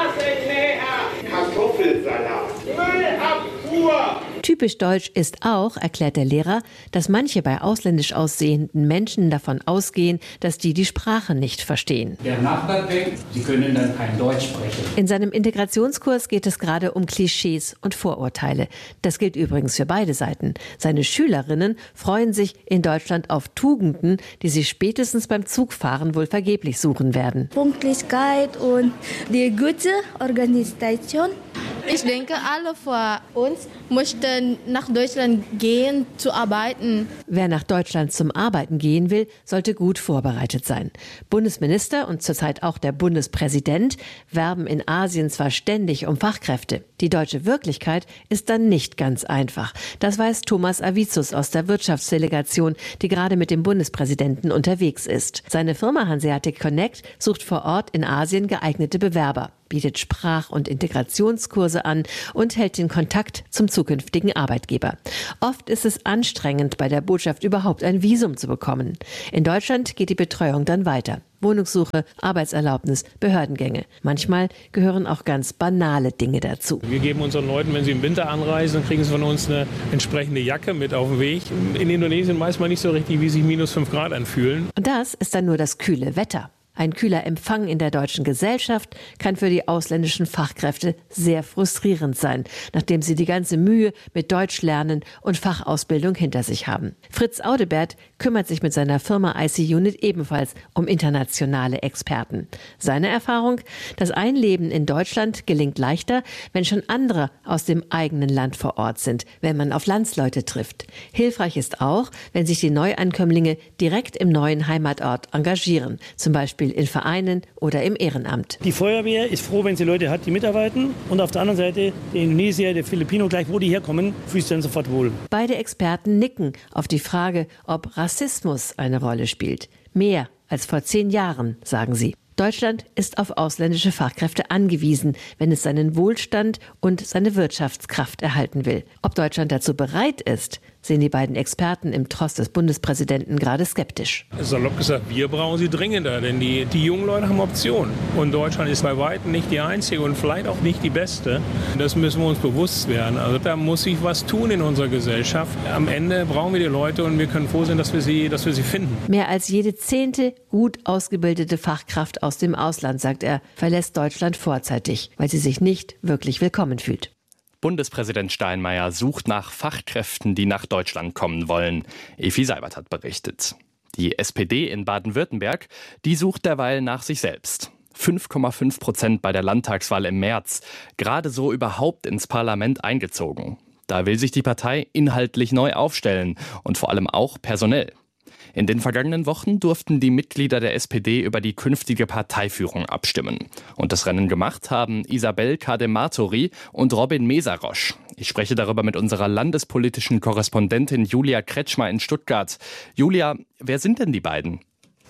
Kartoffelsalat, Müllabfuhr. Typisch deutsch ist auch, erklärt der Lehrer, dass manche bei ausländisch aussehenden Menschen davon ausgehen, dass die die Sprache nicht verstehen. Der Nachbar denkt, sie können dann kein Deutsch sprechen. In seinem Integrationskurs geht es gerade um Klischees und Vorurteile. Das gilt übrigens für beide Seiten. Seine Schülerinnen freuen sich in Deutschland auf Tugenden, die sie spätestens beim Zugfahren wohl vergeblich suchen werden. Pünktlichkeit und die gute Organisation. Ich denke, alle vor uns mussten nach Deutschland gehen, zu arbeiten. Wer nach Deutschland zum Arbeiten gehen will, sollte gut vorbereitet sein. Bundesminister und zurzeit auch der Bundespräsident werben in Asien zwar ständig um Fachkräfte. Die deutsche Wirklichkeit ist dann nicht ganz einfach. Das weiß Thomas Avicius aus der Wirtschaftsdelegation, die gerade mit dem Bundespräsidenten unterwegs ist. Seine Firma Hanseatic Connect sucht vor Ort in Asien geeignete Bewerber, bietet Sprach- und Integrationskurse an und hält den Kontakt zum zukünftigen Arbeitgeber. Oft ist es anstrengend, bei der Botschaft überhaupt ein Visum zu bekommen. In Deutschland geht die Betreuung dann weiter. Wohnungssuche, Arbeitserlaubnis, Behördengänge. Manchmal gehören auch ganz banale Dinge dazu. Wir geben unseren Leuten, wenn sie im Winter anreisen, kriegen sie von uns eine entsprechende Jacke mit auf den Weg. In Indonesien weiß man nicht so richtig, wie sich minus fünf Grad anfühlen. Und das ist dann nur das kühle Wetter. Ein kühler Empfang in der deutschen Gesellschaft kann für die ausländischen Fachkräfte sehr frustrierend sein, nachdem sie die ganze Mühe mit Deutschlernen und Fachausbildung hinter sich haben. Fritz Audebert kümmert sich mit seiner Firma I C Unit ebenfalls um internationale Experten. Seine Erfahrung: Das Einleben in Deutschland gelingt leichter, wenn schon andere aus dem eigenen Land vor Ort sind, wenn man auf Landsleute trifft. Hilfreich ist auch, wenn sich die Neuankömmlinge direkt im neuen Heimatort engagieren, zum Beispiel in Vereinen oder im Ehrenamt. Die Feuerwehr ist froh, wenn sie Leute hat, die mitarbeiten. Und auf der anderen Seite der Indonesier, der Filipino, gleich wo die herkommen, fühlt sich dann sofort wohl. Beide Experten nicken auf die Frage, ob Rassismus eine Rolle spielt. Mehr als vor zehn Jahren, sagen sie. Deutschland ist auf ausländische Fachkräfte angewiesen, wenn es seinen Wohlstand und seine Wirtschaftskraft erhalten will. Ob Deutschland dazu bereit ist, sehen die beiden Experten im Tross des Bundespräsidenten gerade skeptisch. Salopp gesagt, wir brauchen sie dringender, denn die, die jungen Leute haben Optionen. Und Deutschland ist bei weitem nicht die einzige und vielleicht auch nicht die beste. Das müssen wir uns bewusst werden. Also da muss sich was tun in unserer Gesellschaft. Am Ende brauchen wir die Leute und wir können froh sein, dass wir sie, dass wir sie finden. Mehr als jede zehnte gut ausgebildete Fachkraft aus dem Ausland, sagt er, verlässt Deutschland vorzeitig, weil sie sich nicht wirklich willkommen fühlt. Bundespräsident Steinmeier sucht nach Fachkräften, die nach Deutschland kommen wollen. Efi Seibert hat berichtet. Die S P D in Baden-Württemberg, die sucht derweil nach sich selbst. fünf Komma fünf Prozent bei der Landtagswahl im März. Gerade so überhaupt ins Parlament eingezogen. Da will sich die Partei inhaltlich neu aufstellen und vor allem auch personell. In den vergangenen Wochen durften die Mitglieder der S P D über die künftige Parteiführung abstimmen. Und das Rennen gemacht haben Isabel Kadematori und Robin Mesarosch. Ich spreche darüber mit unserer landespolitischen Korrespondentin Julia Kretschmer in Stuttgart. Julia, wer sind denn die beiden?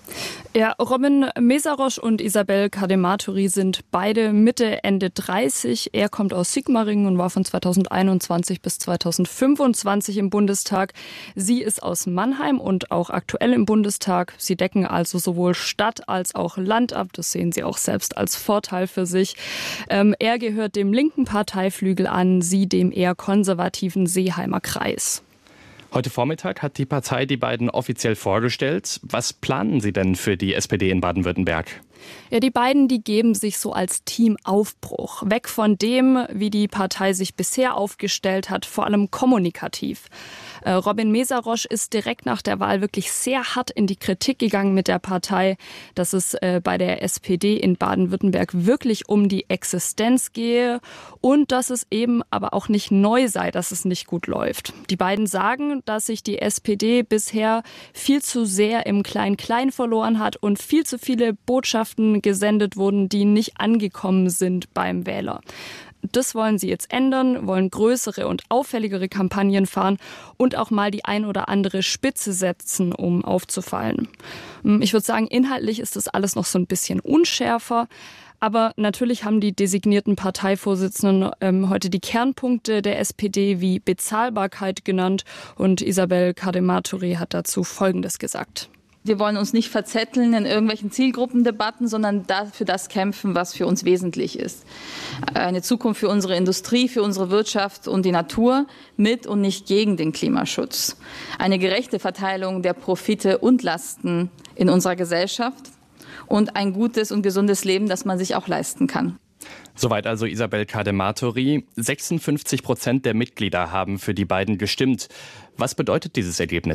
Ja, Robin Mesarosch und Isabel Kadematori sind beide Mitte, Ende dreißig. Er kommt aus Sigmaringen und war von zweitausendeinundzwanzig bis zweitausendfünfundzwanzig im Bundestag. Sie ist aus Mannheim und auch aktuell im Bundestag. Sie decken also sowohl Stadt als auch Land ab. Das sehen sie auch selbst als Vorteil für sich. Ähm, er gehört dem linken Parteiflügel an, sie dem eher konservativen Seeheimer Kreis. Heute Vormittag hat die Partei die beiden offiziell vorgestellt. Was planen Sie denn für die S P D in Baden-Württemberg? Ja, die beiden, die geben sich so als Teamaufbruch. Weg von dem, wie die Partei sich bisher aufgestellt hat, vor allem kommunikativ. Äh, Robin Mesarosch ist direkt nach der Wahl wirklich sehr hart in die Kritik gegangen mit der Partei, dass es äh, bei der S P D in Baden-Württemberg wirklich um die Existenz gehe und dass es eben aber auch nicht neu sei, dass es nicht gut läuft. Die beiden sagen, dass sich die S P D bisher viel zu sehr im Klein-Klein verloren hat und viel zu viele Botschaften gesendet wurden, die nicht angekommen sind beim Wähler. Das wollen sie jetzt ändern, wollen größere und auffälligere Kampagnen fahren und auch mal die ein oder andere Spitze setzen, um aufzufallen. Ich würde sagen, inhaltlich ist das alles noch so ein bisschen unschärfer. Aber natürlich haben die designierten Parteivorsitzenden ähm, heute die Kernpunkte der S P D wie Bezahlbarkeit genannt. Und Isabel Kadematori hat dazu Folgendes gesagt. Wir wollen uns nicht verzetteln in irgendwelchen Zielgruppendebatten, sondern für das kämpfen, was für uns wesentlich ist. Eine Zukunft für unsere Industrie, für unsere Wirtschaft und die Natur mit und nicht gegen den Klimaschutz. Eine gerechte Verteilung der Profite und Lasten in unserer Gesellschaft und ein gutes und gesundes Leben, das man sich auch leisten kann. Soweit also Isabel Kadematori. sechsundfünfzig Prozent der Mitglieder haben für die beiden gestimmt. Was bedeutet dieses Ergebnis?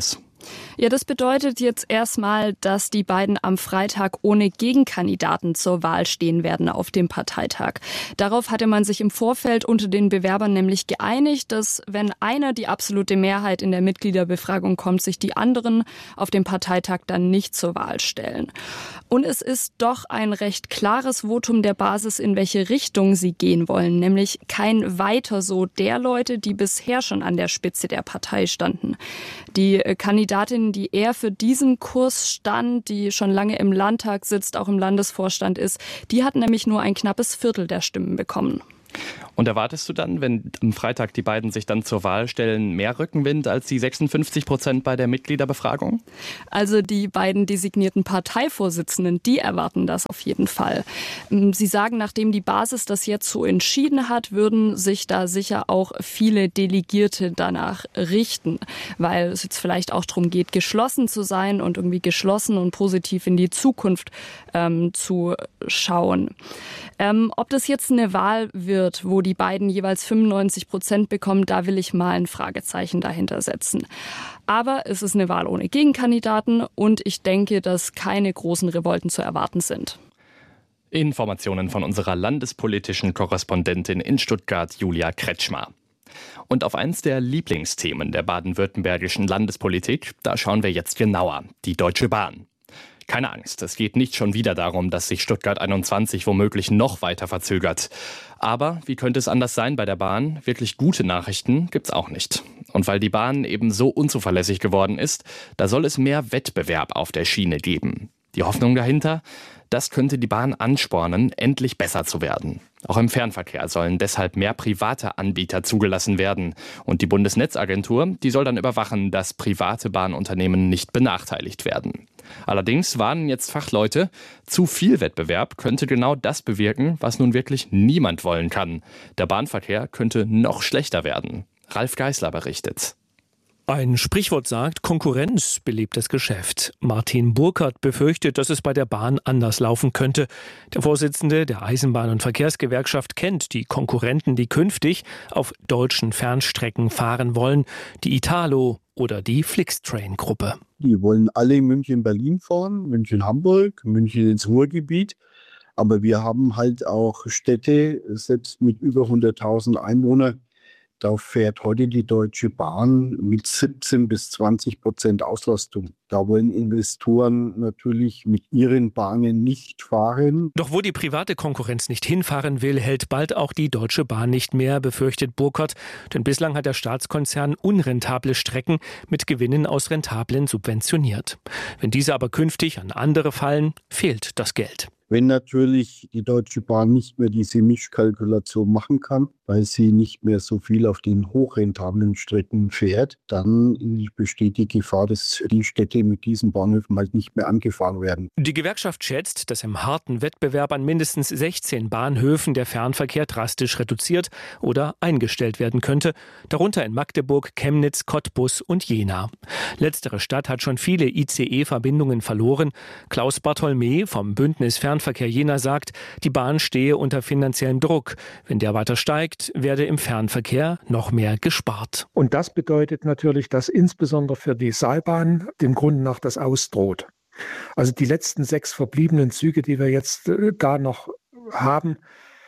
Ja, das bedeutet jetzt erstmal, dass die beiden am Freitag ohne Gegenkandidaten zur Wahl stehen werden auf dem Parteitag. Darauf hatte man sich im Vorfeld unter den Bewerbern nämlich geeinigt, dass wenn einer die absolute Mehrheit in der Mitgliederbefragung kommt, sich die anderen auf dem Parteitag dann nicht zur Wahl stellen. Und es ist doch ein recht klares Votum der Basis, in welche Richtung sie gehen wollen, nämlich kein Weiter so der Leute, die bisher schon an der Spitze der Partei standen. Die Kandidatin, die eher für diesen Kurs stand, die schon lange im Landtag sitzt, auch im Landesvorstand ist, die hat nämlich nur ein knappes Viertel der Stimmen bekommen. Und erwartest du dann, wenn am Freitag die beiden sich dann zur Wahl stellen, mehr Rückenwind als die sechsundfünfzig Prozent bei der Mitgliederbefragung? Also die beiden designierten Parteivorsitzenden, die erwarten das auf jeden Fall. Sie sagen, nachdem die Basis das jetzt so entschieden hat, würden sich da sicher auch viele Delegierte danach richten, weil es jetzt vielleicht auch darum geht, geschlossen zu sein und irgendwie geschlossen und positiv in die Zukunft ähm, zu schauen. Ähm, ob das jetzt eine Wahl wird, wo die beiden jeweils fünfundneunzig Prozent bekommen, da will ich mal ein Fragezeichen dahinter setzen. Aber es ist eine Wahl ohne Gegenkandidaten und ich denke, dass keine großen Revolten zu erwarten sind. Informationen von unserer landespolitischen Korrespondentin in Stuttgart, Julia Kretschmer. Und auf eins der Lieblingsthemen der baden-württembergischen Landespolitik, da schauen wir jetzt genauer, die Deutsche Bahn. Keine Angst, es geht nicht schon wieder darum, dass sich Stuttgart einundzwanzig womöglich noch weiter verzögert. Aber wie könnte es anders sein bei der Bahn? Wirklich gute Nachrichten gibt's auch nicht. Und weil die Bahn eben so unzuverlässig geworden ist, da soll es mehr Wettbewerb auf der Schiene geben. Die Hoffnung dahinter? Das könnte die Bahn anspornen, endlich besser zu werden. Auch im Fernverkehr sollen deshalb mehr private Anbieter zugelassen werden. Und die Bundesnetzagentur, die soll dann überwachen, dass private Bahnunternehmen nicht benachteiligt werden. Allerdings warnen jetzt Fachleute, zu viel Wettbewerb könnte genau das bewirken, was nun wirklich niemand wollen kann. Der Bahnverkehr könnte noch schlechter werden. Ralf Geisler berichtet. Ein Sprichwort sagt, Konkurrenz belebt das Geschäft. Martin Burkhardt befürchtet, dass es bei der Bahn anders laufen könnte. Der Vorsitzende der Eisenbahn- und Verkehrsgewerkschaft kennt die Konkurrenten, die künftig auf deutschen Fernstrecken fahren wollen. Die Italo oder die Flixtrain-Gruppe. Die wollen alle München-Berlin fahren, München-Hamburg, München ins Ruhrgebiet. Aber wir haben halt auch Städte, selbst mit über hunderttausend Einwohnern. Da fährt heute die Deutsche Bahn mit siebzehn bis zwanzig Prozent Auslastung. Da wollen Investoren natürlich mit ihren Bahnen nicht fahren. Doch wo die private Konkurrenz nicht hinfahren will, hält bald auch die Deutsche Bahn nicht mehr, befürchtet Burkhardt. Denn bislang hat der Staatskonzern unrentable Strecken mit Gewinnen aus rentablen subventioniert. Wenn diese aber künftig an andere fallen, fehlt das Geld. Wenn natürlich die Deutsche Bahn nicht mehr diese Mischkalkulation machen kann, weil sie nicht mehr so viel auf den hochrentablen Strecken fährt, dann besteht die Gefahr, dass die Städte mit diesen Bahnhöfen halt nicht mehr angefahren werden. Die Gewerkschaft schätzt, dass im harten Wettbewerb an mindestens sechzehn Bahnhöfen der Fernverkehr drastisch reduziert oder eingestellt werden könnte, darunter in Magdeburg, Chemnitz, Cottbus und Jena. Letztere Stadt hat schon viele I C E-Verbindungen verloren. Klaus Bartholmä vom Bündnis Fernverkehr Jena sagt, die Bahn stehe unter finanziellem Druck. Wenn der weiter steigt, werde im Fernverkehr noch mehr gespart. Und das bedeutet natürlich, dass insbesondere für die Seilbahn dem Grunde nach das ausdroht. Also die letzten sechs verbliebenen Züge, die wir jetzt äh, da noch haben,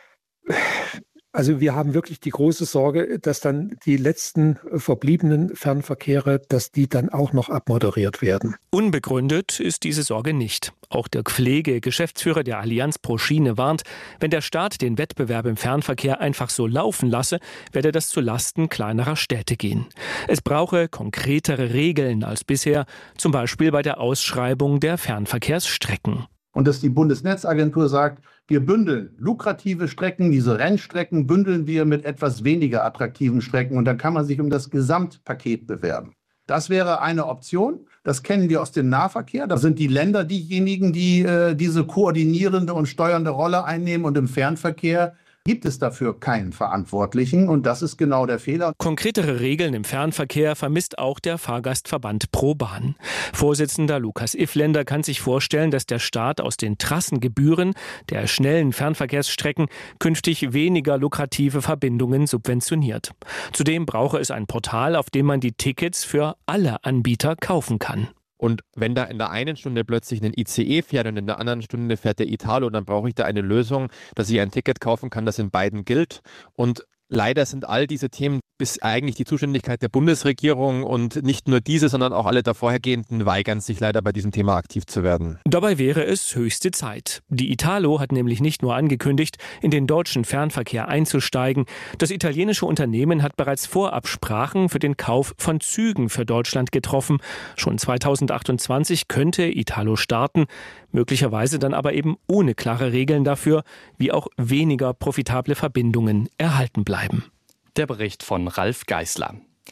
also wir haben wirklich die große Sorge, dass dann die letzten verbliebenen Fernverkehre, dass die dann auch noch abmoderiert werden. Unbegründet ist diese Sorge nicht. Auch Dirk Pflege, Geschäftsführer der Allianz pro Schiene, warnt, wenn der Staat den Wettbewerb im Fernverkehr einfach so laufen lasse, werde das zu Lasten kleinerer Städte gehen. Es brauche konkretere Regeln als bisher, zum Beispiel bei der Ausschreibung der Fernverkehrsstrecken. Und dass die Bundesnetzagentur sagt, wir bündeln lukrative Strecken, diese Rennstrecken bündeln wir mit etwas weniger attraktiven Strecken und dann kann man sich um das Gesamtpaket bewerben. Das wäre eine Option. Das kennen wir aus dem Nahverkehr. Da sind die Länder diejenigen, die äh, diese koordinierende und steuernde Rolle einnehmen. Und im Fernverkehr gibt es dafür keinen Verantwortlichen und das ist genau der Fehler. Konkretere Regeln im Fernverkehr vermisst auch der Fahrgastverband ProBahn. Vorsitzender Lukas Ifländer kann sich vorstellen, dass der Staat aus den Trassengebühren der schnellen Fernverkehrsstrecken künftig weniger lukrative Verbindungen subventioniert. Zudem brauche es ein Portal, auf dem man die Tickets für alle Anbieter kaufen kann. Und wenn da in der einen Stunde plötzlich ein I C E fährt und in der anderen Stunde fährt der Italo, dann brauche ich da eine Lösung, dass ich ein Ticket kaufen kann, das in beiden gilt. Und leider sind all diese Themen bis eigentlich die Zuständigkeit der Bundesregierung und nicht nur diese, sondern auch alle davorhergehenden weigern sich leider bei diesem Thema aktiv zu werden. Dabei wäre es höchste Zeit. Die Italo hat nämlich nicht nur angekündigt, in den deutschen Fernverkehr einzusteigen. Das italienische Unternehmen hat bereits Vorabsprachen für den Kauf von Zügen für Deutschland getroffen. Schon zweitausendachtundzwanzig könnte Italo starten, möglicherweise dann aber eben ohne klare Regeln dafür, wie auch weniger profitable Verbindungen erhalten bleiben. Der Bericht von Ralf Geißler.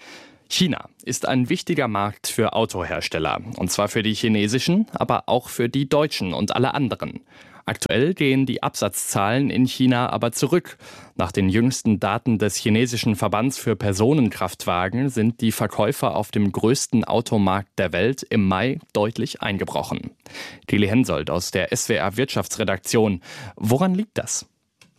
China ist ein wichtiger Markt für Autohersteller. Und zwar für die chinesischen, aber auch für die deutschen und alle anderen. Aktuell gehen die Absatzzahlen in China aber zurück. Nach den jüngsten Daten des chinesischen Verbands für Personenkraftwagen sind die Verkäufer auf dem größten Automarkt der Welt im Mai deutlich eingebrochen. Kelly Hensoldt aus der S W R Wirtschaftsredaktion. Woran liegt das?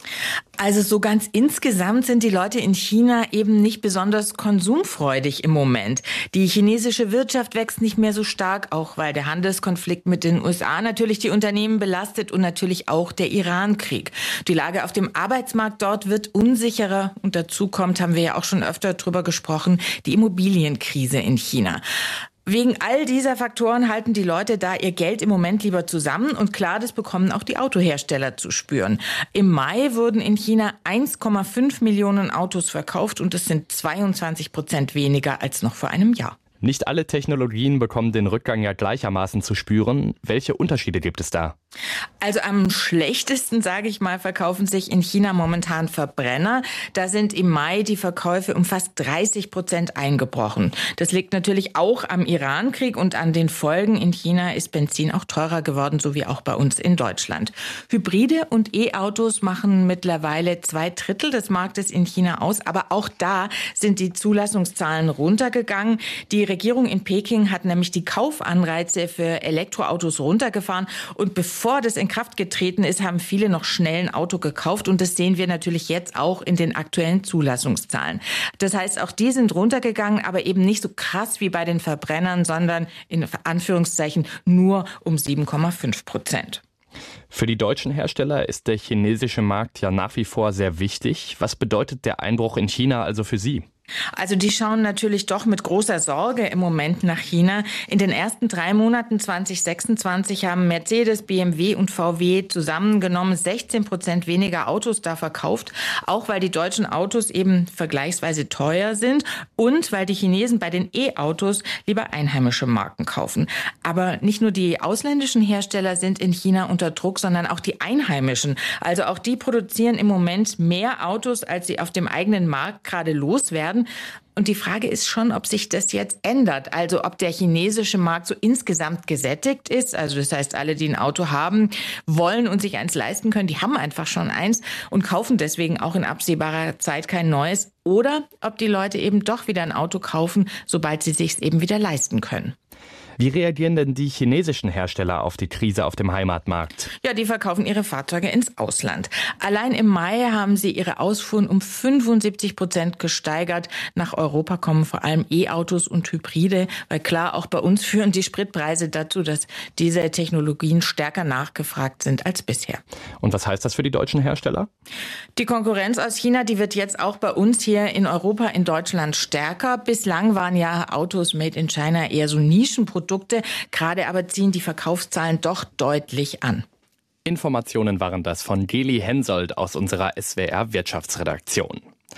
Also so ganz insgesamt sind die Leute in China eben nicht besonders konsumfreudig im Moment. Die chinesische Wirtschaft wächst nicht mehr so stark, auch weil der Handelskonflikt mit den U S A natürlich die Unternehmen belastet und natürlich auch der Iran-Krieg. Die Lage auf dem Arbeitsmarkt dort wird unsicherer und dazu kommt, haben wir ja auch schon öfter drüber gesprochen, die Immobilienkrise in China. Wegen all dieser Faktoren halten die Leute da ihr Geld im Moment lieber zusammen und klar, das bekommen auch die Autohersteller zu spüren. Im Mai wurden in China eins Komma fünf Millionen Autos verkauft und das sind zweiundzwanzig Prozent weniger als noch vor einem Jahr. Nicht alle Technologien bekommen den Rückgang ja gleichermaßen zu spüren. Welche Unterschiede gibt es da? Also am schlechtesten, sage ich mal, verkaufen sich in China momentan Verbrenner. Da sind im Mai die Verkäufe um fast dreißig Prozent eingebrochen. Das liegt natürlich auch am Iran-Krieg und an den Folgen. In China ist Benzin auch teurer geworden, so wie auch bei uns in Deutschland. Hybride und E-Autos machen mittlerweile zwei Drittel des Marktes in China aus. Aber auch da sind die Zulassungszahlen runtergegangen. Die Regierung in Peking hat nämlich die Kaufanreize für Elektroautos runtergefahren und bevor das in Kraft getreten ist, haben viele noch schnell ein Auto gekauft und das sehen wir natürlich jetzt auch in den aktuellen Zulassungszahlen. Das heißt, auch die sind runtergegangen, aber eben nicht so krass wie bei den Verbrennern, sondern in Anführungszeichen nur um sieben Komma fünf Prozent. Für die deutschen Hersteller ist der chinesische Markt ja nach wie vor sehr wichtig. Was bedeutet der Einbruch in China also für Sie? Also die schauen natürlich doch mit großer Sorge im Moment nach China. In den ersten drei Monaten zwanzig sechsundzwanzig haben Mercedes, B M W und V W zusammengenommen sechzehn Prozent weniger Autos da verkauft, auch weil die deutschen Autos eben vergleichsweise teuer sind und weil die Chinesen bei den E-Autos lieber einheimische Marken kaufen. Aber nicht nur die ausländischen Hersteller sind in China unter Druck, sondern auch die einheimischen. Also auch die produzieren im Moment mehr Autos, als sie auf dem eigenen Markt gerade loswerden. Und die Frage ist schon, ob sich das jetzt ändert. Also ob der chinesische Markt so insgesamt gesättigt ist. Also das heißt, alle, die ein Auto haben, wollen und sich eins leisten können, die haben einfach schon eins und kaufen deswegen auch in absehbarer Zeit kein neues. Oder ob die Leute eben doch wieder ein Auto kaufen, sobald sie sich es eben wieder leisten können. Wie reagieren denn die chinesischen Hersteller auf die Krise auf dem Heimatmarkt? Ja, die verkaufen ihre Fahrzeuge ins Ausland. Allein im Mai haben sie ihre Ausfuhren um fünfundsiebzig Prozent gesteigert. Nach Europa kommen vor allem E-Autos und Hybride, weil klar, auch bei uns führen die Spritpreise dazu, dass diese Technologien stärker nachgefragt sind als bisher. Und was heißt das für die deutschen Hersteller? Die Konkurrenz aus China, die wird jetzt auch bei uns hier in Europa, in Deutschland stärker. Bislang waren ja Autos made in China eher so Nischenprodukte. Produkte. Gerade aber ziehen die Verkaufszahlen doch deutlich an. Informationen waren das von Kelly Hensoldt aus unserer S W R Wirtschaftsredaktion.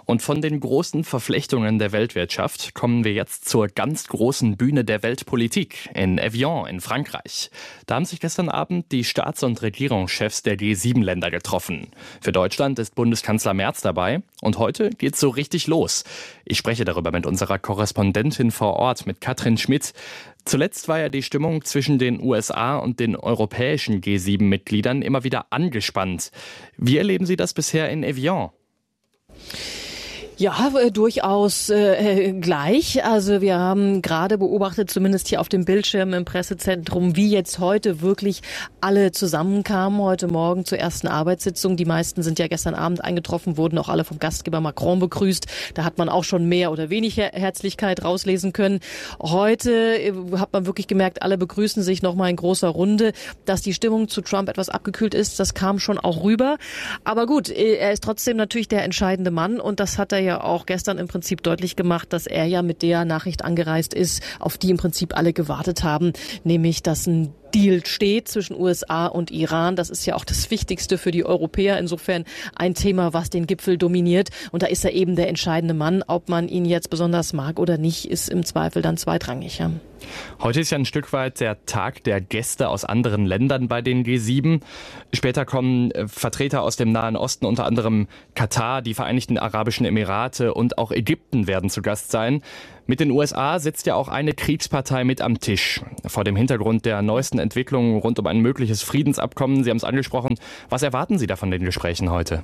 Und von den großen Verflechtungen der Weltwirtschaft kommen wir jetzt zur ganz großen Bühne der Weltpolitik in Evian in Frankreich. Da haben sich gestern Abend die Staats- und Regierungschefs der G sieben Länder getroffen. Für Deutschland ist Bundeskanzler Merz dabei und heute geht's so richtig los. Ich spreche darüber mit unserer Korrespondentin vor Ort, mit Katrin Schmidt. Zuletzt war ja die Stimmung zwischen den U S A und den europäischen G sieben Mitgliedern immer wieder angespannt. Wie erleben Sie das bisher in Evian? Ja, äh, durchaus äh, gleich. Also wir haben gerade beobachtet, zumindest hier auf dem Bildschirm im Pressezentrum, wie jetzt heute wirklich alle zusammenkamen, heute Morgen zur ersten Arbeitssitzung. Die meisten sind ja gestern Abend eingetroffen, wurden auch alle vom Gastgeber Macron begrüßt. Da hat man auch schon mehr oder weniger Herzlichkeit rauslesen können. Heute äh, hat man wirklich gemerkt, alle begrüßen sich nochmal in großer Runde. Dass die Stimmung zu Trump etwas abgekühlt ist, das kam schon auch rüber. Aber gut, äh, er ist trotzdem natürlich der entscheidende Mann und das hat er ja ja auch gestern im Prinzip deutlich gemacht, dass er ja mit der Nachricht angereist ist, auf die im Prinzip alle gewartet haben, nämlich dass ein Deal steht zwischen U S A und Iran. Das ist ja auch das Wichtigste für die Europäer. Insofern ein Thema, was den Gipfel dominiert. Und da ist er eben der entscheidende Mann. Ob man ihn jetzt besonders mag oder nicht, ist im Zweifel dann zweitrangig. Ja. Heute ist ja ein Stück weit der Tag der Gäste aus anderen Ländern bei den G sieben. Später kommen Vertreter aus dem Nahen Osten, unter anderem Katar, die Vereinigten Arabischen Emirate und auch Ägypten werden zu Gast sein. Mit den U S A sitzt ja auch eine Kriegspartei mit am Tisch. Vor dem Hintergrund der neuesten Entwicklungen rund um ein mögliches Friedensabkommen, Sie haben es angesprochen, was erwarten Sie da von den Gesprächen heute?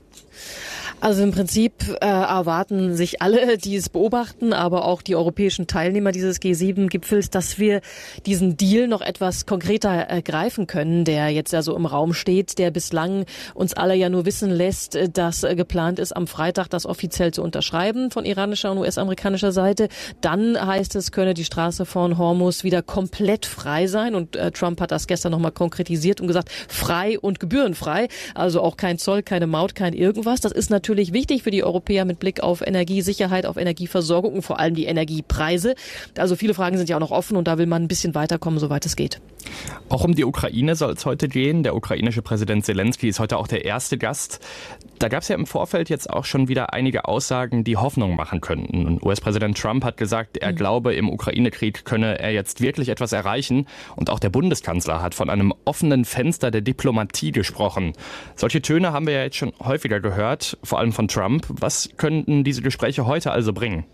Also im Prinzip äh, erwarten sich alle, die es beobachten, aber auch die europäischen Teilnehmer dieses G sieben Gipfels, dass wir diesen Deal noch etwas konkreter ergreifen können, der jetzt ja so im Raum steht, der bislang uns alle ja nur wissen lässt, dass äh, geplant ist, am Freitag das offiziell zu unterschreiben von iranischer und U S-amerikanischer Seite. Dann heißt es, könne die Straße von Hormuz wieder komplett frei sein und äh, Trump hat das gestern nochmal konkretisiert und gesagt, frei und gebührenfrei, also auch kein Zoll, keine Maut, kein irgendwas. Das ist natürlich Natürlich wichtig für die Europäer mit Blick auf Energiesicherheit, auf Energieversorgung und vor allem die Energiepreise. Also viele Fragen sind ja auch noch offen und da will man ein bisschen weiterkommen, soweit es geht. Auch um die Ukraine soll es heute gehen. Der ukrainische Präsident Zelensky ist heute auch der erste Gast. Da gab es ja im Vorfeld jetzt auch schon wieder einige Aussagen, die Hoffnung machen könnten. Und U S-Präsident Trump hat gesagt, er mhm. glaube, im Ukraine-Krieg könne er jetzt wirklich etwas erreichen. Und auch der Bundeskanzler hat von einem offenen Fenster der Diplomatie gesprochen. Solche Töne haben wir ja jetzt schon häufiger gehört, vor allem von Trump. Was könnten diese Gespräche heute also bringen?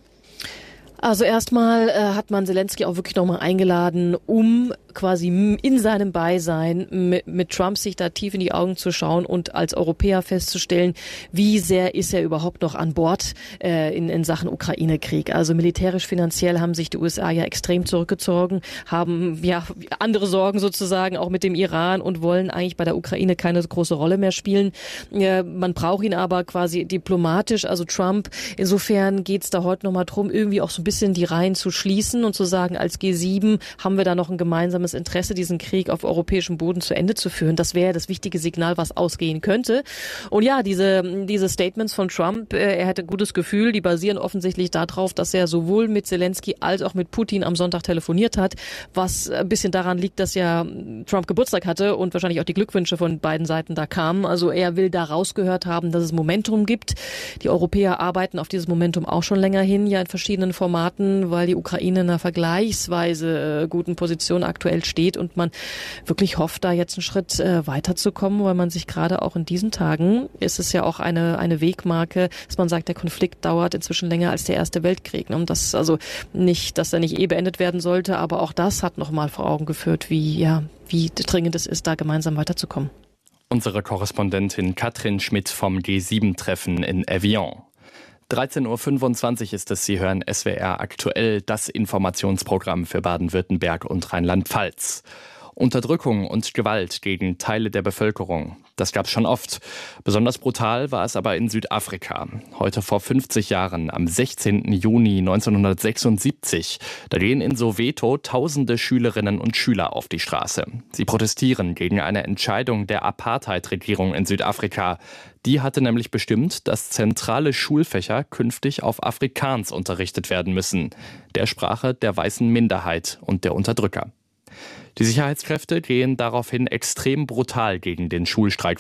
Also erstmal äh, hat man Zelensky auch wirklich nochmal eingeladen, um quasi in seinem Beisein mit, mit Trump sich da tief in die Augen zu schauen und als Europäer festzustellen, wie sehr ist er überhaupt noch an Bord äh, in, in Sachen Ukraine-Krieg. Also militärisch, finanziell haben sich die U S A ja extrem zurückgezogen, haben ja andere Sorgen sozusagen auch mit dem Iran und wollen eigentlich bei der Ukraine keine große Rolle mehr spielen. Äh, man braucht ihn aber quasi diplomatisch, also Trump. Insofern geht's da heute nochmal drum, irgendwie auch so ein bisschen die Reihen zu schließen und zu sagen, als G sieben haben wir da noch ein gemeinsames Interesse, diesen Krieg auf europäischem Boden zu Ende zu führen. Das wäre das wichtige Signal, was ausgehen könnte. Und ja, diese, diese Statements von Trump, äh, er hätte ein gutes Gefühl, die basieren offensichtlich darauf, dass er sowohl mit Zelensky als auch mit Putin am Sonntag telefoniert hat, was ein bisschen daran liegt, dass ja Trump Geburtstag hatte und wahrscheinlich auch die Glückwünsche von beiden Seiten da kamen. Also er will da rausgehört haben, dass es Momentum gibt. Die Europäer arbeiten auf dieses Momentum auch schon länger hin, ja in verschiedenen Formaten, weil die Ukraine in einer vergleichsweise äh, guten Position aktuell steht und man wirklich hofft, da jetzt einen Schritt äh, weiterzukommen, weil man sich gerade auch in diesen Tagen, ist es ja auch eine eine Wegmarke, dass man sagt, der Konflikt dauert inzwischen länger als der Erste Weltkrieg. Ne? Und das also nicht, dass er nicht eh beendet werden sollte, aber auch das hat nochmal vor Augen geführt, wie ja wie dringend es ist, da gemeinsam weiterzukommen. Unsere Korrespondentin Katrin Schmidt vom G sieben Treffen in Evian. dreizehn Uhr fünfundzwanzig ist es, Sie hören S W R aktuell, das Informationsprogramm für Baden-Württemberg und Rheinland-Pfalz. Unterdrückung und Gewalt gegen Teile der Bevölkerung. Das gab es schon oft. Besonders brutal war es aber in Südafrika. Heute vor fünfzig Jahren, am sechzehnten Juni neunzehnhundertsechsundsiebzig, da gehen in Soweto tausende Schülerinnen und Schüler auf die Straße. Sie protestieren gegen eine Entscheidung der Apartheid-Regierung in Südafrika. Die hatte nämlich bestimmt, dass zentrale Schulfächer künftig auf Afrikaans unterrichtet werden müssen, der Sprache der weißen Minderheit und der Unterdrücker. Die Sicherheitskräfte gehen daraufhin extrem brutal gegen den Schulstreik vor.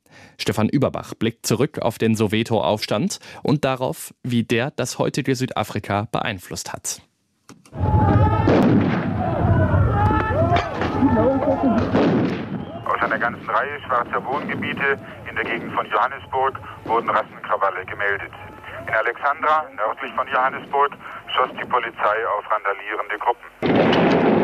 Stefan Überbach blickt zurück auf den Soweto-Aufstand und darauf, wie der das heutige Südafrika beeinflusst hat. Aus einer ganzen Reihe schwarzer Wohngebiete in der Gegend von Johannesburg wurden Rassenkrawalle gemeldet. In Alexandra, nördlich von Johannesburg, schoss die Polizei auf randalierende Gruppen.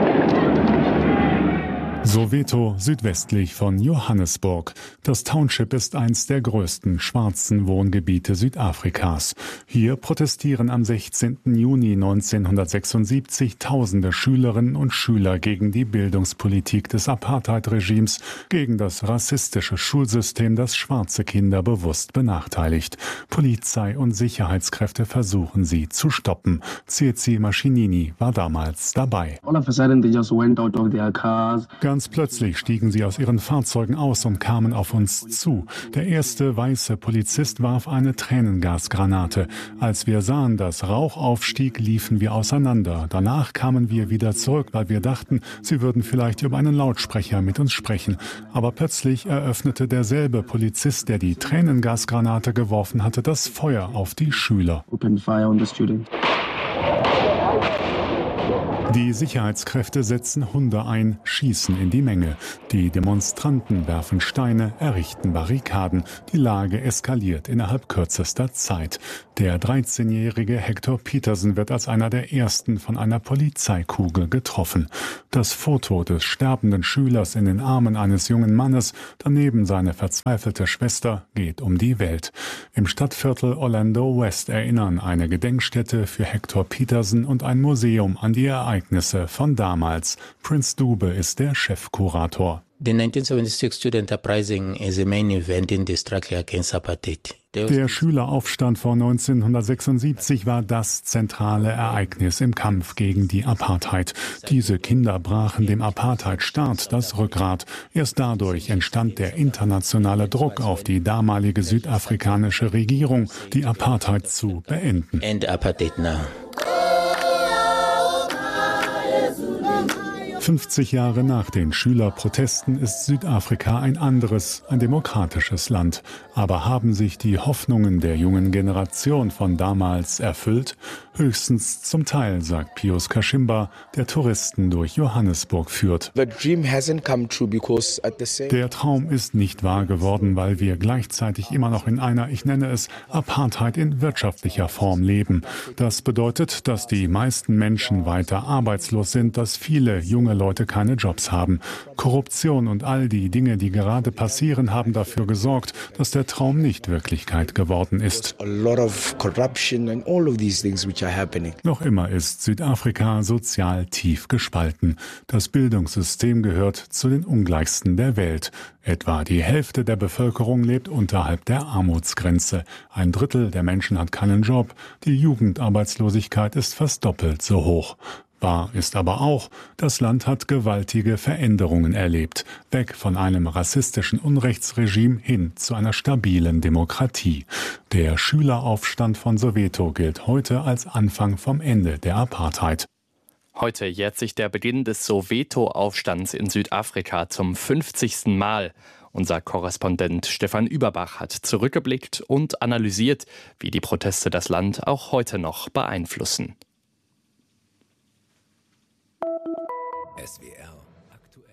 Soweto, südwestlich von Johannesburg. Das Township ist eins der größten schwarzen Wohngebiete Südafrikas. Hier protestieren am sechzehnten Juni neunzehnhundertsechsundsiebzig tausende Schülerinnen und Schüler gegen die Bildungspolitik des Apartheid-Regimes, gegen das rassistische Schulsystem, das schwarze Kinder bewusst benachteiligt. Polizei und Sicherheitskräfte versuchen sie zu stoppen. Tsitsi Mashinini war damals dabei. All of a sudden they just went out of their cars. Ganz plötzlich stiegen sie aus ihren Fahrzeugen aus und kamen auf uns zu. Der erste weiße Polizist warf eine Tränengasgranate. Als wir sahen, dass Rauch aufstieg, liefen wir auseinander. Danach kamen wir wieder zurück, weil wir dachten, sie würden vielleicht über einen Lautsprecher mit uns sprechen. Aber plötzlich eröffnete derselbe Polizist, der die Tränengasgranate geworfen hatte, das Feuer auf die Schüler. Open fire on the student. Die Sicherheitskräfte setzen Hunde ein, schießen in die Menge. Die Demonstranten werfen Steine, errichten Barrikaden. Die Lage eskaliert innerhalb kürzester Zeit. Der dreizehnjährige Hector Peterson wird als einer der ersten von einer Polizeikugel getroffen. Das Foto des sterbenden Schülers in den Armen eines jungen Mannes, daneben seine verzweifelte Schwester, geht um die Welt. Im Stadtviertel Orlando West erinnern eine Gedenkstätte für Hector Peterson und ein Museum an die Ereignisse von damals. Prince Dube ist der Chefkurator. The nineteen seventy-six Student Uprising is a main event in the struggle against apartheid. Der Schüleraufstand von neunzehnhundertsechsundsiebzig war das zentrale Ereignis im Kampf gegen die Apartheid. Diese Kinder brachen dem Apartheidstaat das Rückgrat. Erst dadurch entstand der internationale Druck auf die damalige südafrikanische Regierung, die Apartheid zu beenden. End apartheid now. fünfzig Jahre nach den Schülerprotesten ist Südafrika ein anderes, ein demokratisches Land. Aber haben sich die Hoffnungen der jungen Generation von damals erfüllt? Höchstens zum Teil, sagt Pius Kashimba, der Touristen durch Johannesburg führt. The dream hasn't come true because at the same Der Traum ist nicht wahr geworden, weil wir gleichzeitig immer noch in einer, ich nenne es, Apartheid in wirtschaftlicher Form leben. Das bedeutet, dass die meisten Menschen weiter arbeitslos sind, dass viele junge Leute keine Jobs haben. Korruption und all die Dinge, die gerade passieren, haben dafür gesorgt, dass der Traum nicht Wirklichkeit geworden ist. a lot of corruption and all of these things which are happening. Noch immer ist Südafrika sozial tief gespalten. Das Bildungssystem gehört zu den ungleichsten der Welt. Etwa die Hälfte der Bevölkerung lebt unterhalb der Armutsgrenze. Ein Drittel der Menschen hat keinen Job. Die Jugendarbeitslosigkeit ist fast doppelt so hoch. Wahr ist aber auch, das Land hat gewaltige Veränderungen erlebt, weg von einem rassistischen Unrechtsregime hin zu einer stabilen Demokratie. Der Schüleraufstand von Soweto gilt heute als Anfang vom Ende der Apartheid. Heute jährt sich der Beginn des Soweto-Aufstands in Südafrika zum fünfzigsten Mal. Unser Korrespondent Stefan Überbach hat zurückgeblickt und analysiert, wie die Proteste das Land auch heute noch beeinflussen. S W R aktuell.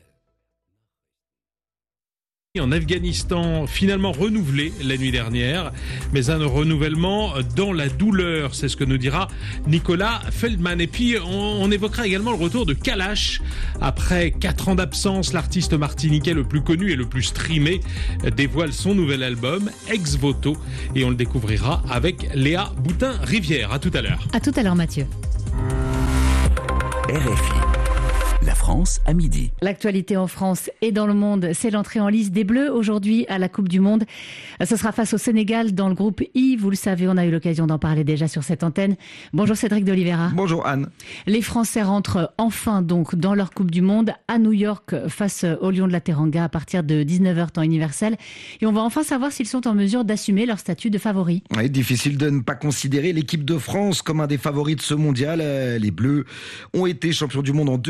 En Afghanistan, finalement renouvelé la nuit dernière, mais un renouvellement dans la douleur, c'est ce que nous dira Nicolas Feldman. Et puis on, on évoquera également le retour de Kalash. Après quatre ans d'absence, l'artiste martiniquais le plus connu et le plus streamé dévoile son nouvel album, Ex Voto, et on le découvrira avec Léa Boutin-Rivière. À tout à l'heure. À tout à l'heure Mathieu. R F I. La France à midi. L'actualité en France et dans le monde, c'est l'entrée en lice des Bleus aujourd'hui à la Coupe du Monde. Ce sera face au Sénégal dans le groupe I. Vous le savez, on a eu l'occasion d'en parler déjà sur cette antenne. Bonjour Cédric de Oliveira. Bonjour Anne. Les Français rentrent enfin donc dans leur Coupe du Monde à New York face aux Lions de la Teranga à partir de dix-neuf heures temps universel. Et on va enfin savoir s'ils sont en mesure d'assumer leur statut de favoris. Oui, difficile de ne pas considérer l'équipe de France comme un des favoris de ce mondial. Les Bleus ont été champions du monde en deux mille dix-huit.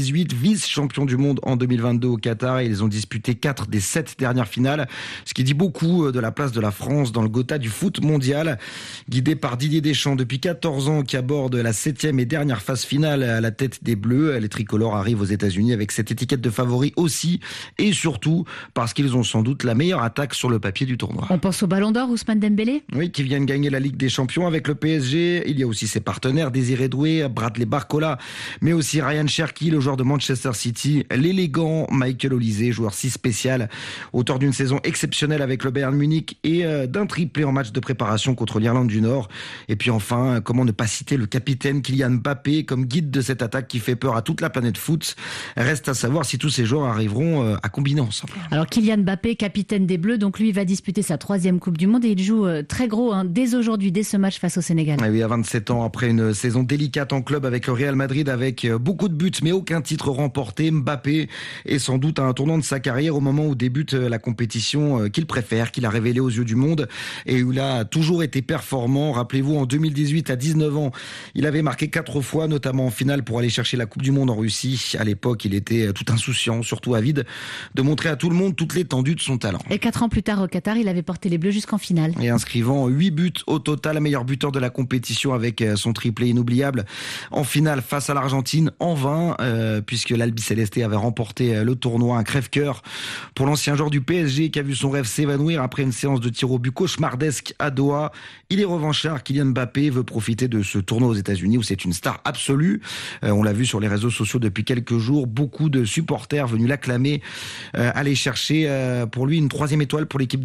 dix-huit, vice-champions du monde en deux mille vingt-deux au Qatar, et ils ont disputé quatre des sept dernières finales, ce qui dit beaucoup de la place de la France dans le Gotha du foot mondial. Guidé par Didier Deschamps depuis quatorze ans, qui aborde la septième et dernière phase finale à la tête des Bleus, les tricolores arrivent aux États-Unis avec cette étiquette de favori aussi, et surtout parce qu'ils ont sans doute la meilleure attaque sur le papier du tournoi. On pense au Ballon d'Or, Ousmane Dembélé ? Oui, qui vient de gagner la Ligue des Champions avec le P S G. Il y a aussi ses partenaires, Désiré Doué, Bradley Barcola, mais aussi Ryan Cherki, le joueur de Manchester City, l'élégant Michael Olise, joueur si spécial, auteur d'une saison exceptionnelle avec le Bayern Munich et d'un triplé en match de préparation contre l'Irlande du Nord. Et puis enfin, comment ne pas citer le capitaine Kylian Mbappé comme guide de cette attaque qui fait peur à toute la planète foot. Reste à savoir si tous ces joueurs arriveront à combiner ensemble. Alors Kylian Mbappé, capitaine des Bleus, donc lui va disputer sa troisième Coupe du Monde et il joue très gros hein, dès aujourd'hui, dès ce match face au Sénégal. Et oui, à vingt-sept ans, après une saison délicate en club avec le Real Madrid, avec beaucoup de buts mais aucun titre remporté, Mbappé est sans doute à un tournant de sa carrière au moment où débute la compétition qu'il préfère, qu'il a révélée aux yeux du monde et où il a toujours été performant. Rappelez-vous, en deux mille dix-huit, à dix-neuf ans, il avait marqué quatre fois, notamment en finale pour aller chercher la Coupe du Monde en Russie. À l'époque, il était tout insouciant, surtout avide de montrer à tout le monde toute l'étendue de son talent. Et quatre ans plus tard au Qatar, il avait porté les Bleus jusqu'en finale. Et inscrivant huit buts au total, meilleur buteur de la compétition avec son triplé inoubliable en finale face à l'Argentine en vain, euh, puisque l'Albi Céleste avait remporté le tournoi, un crève-cœur pour l'ancien joueur du P S G qui a vu son rêve s'évanouir après une séance de tir au but cauchemardesque à Doha. Il est revanchard, Kylian Mbappé veut profiter de ce tournoi aux États-Unis où c'est une star absolue. Euh, on l'a vu sur les réseaux sociaux depuis quelques jours, beaucoup de supporters venus l'acclamer, euh, aller chercher euh, pour lui une troisième étoile pour l'équipe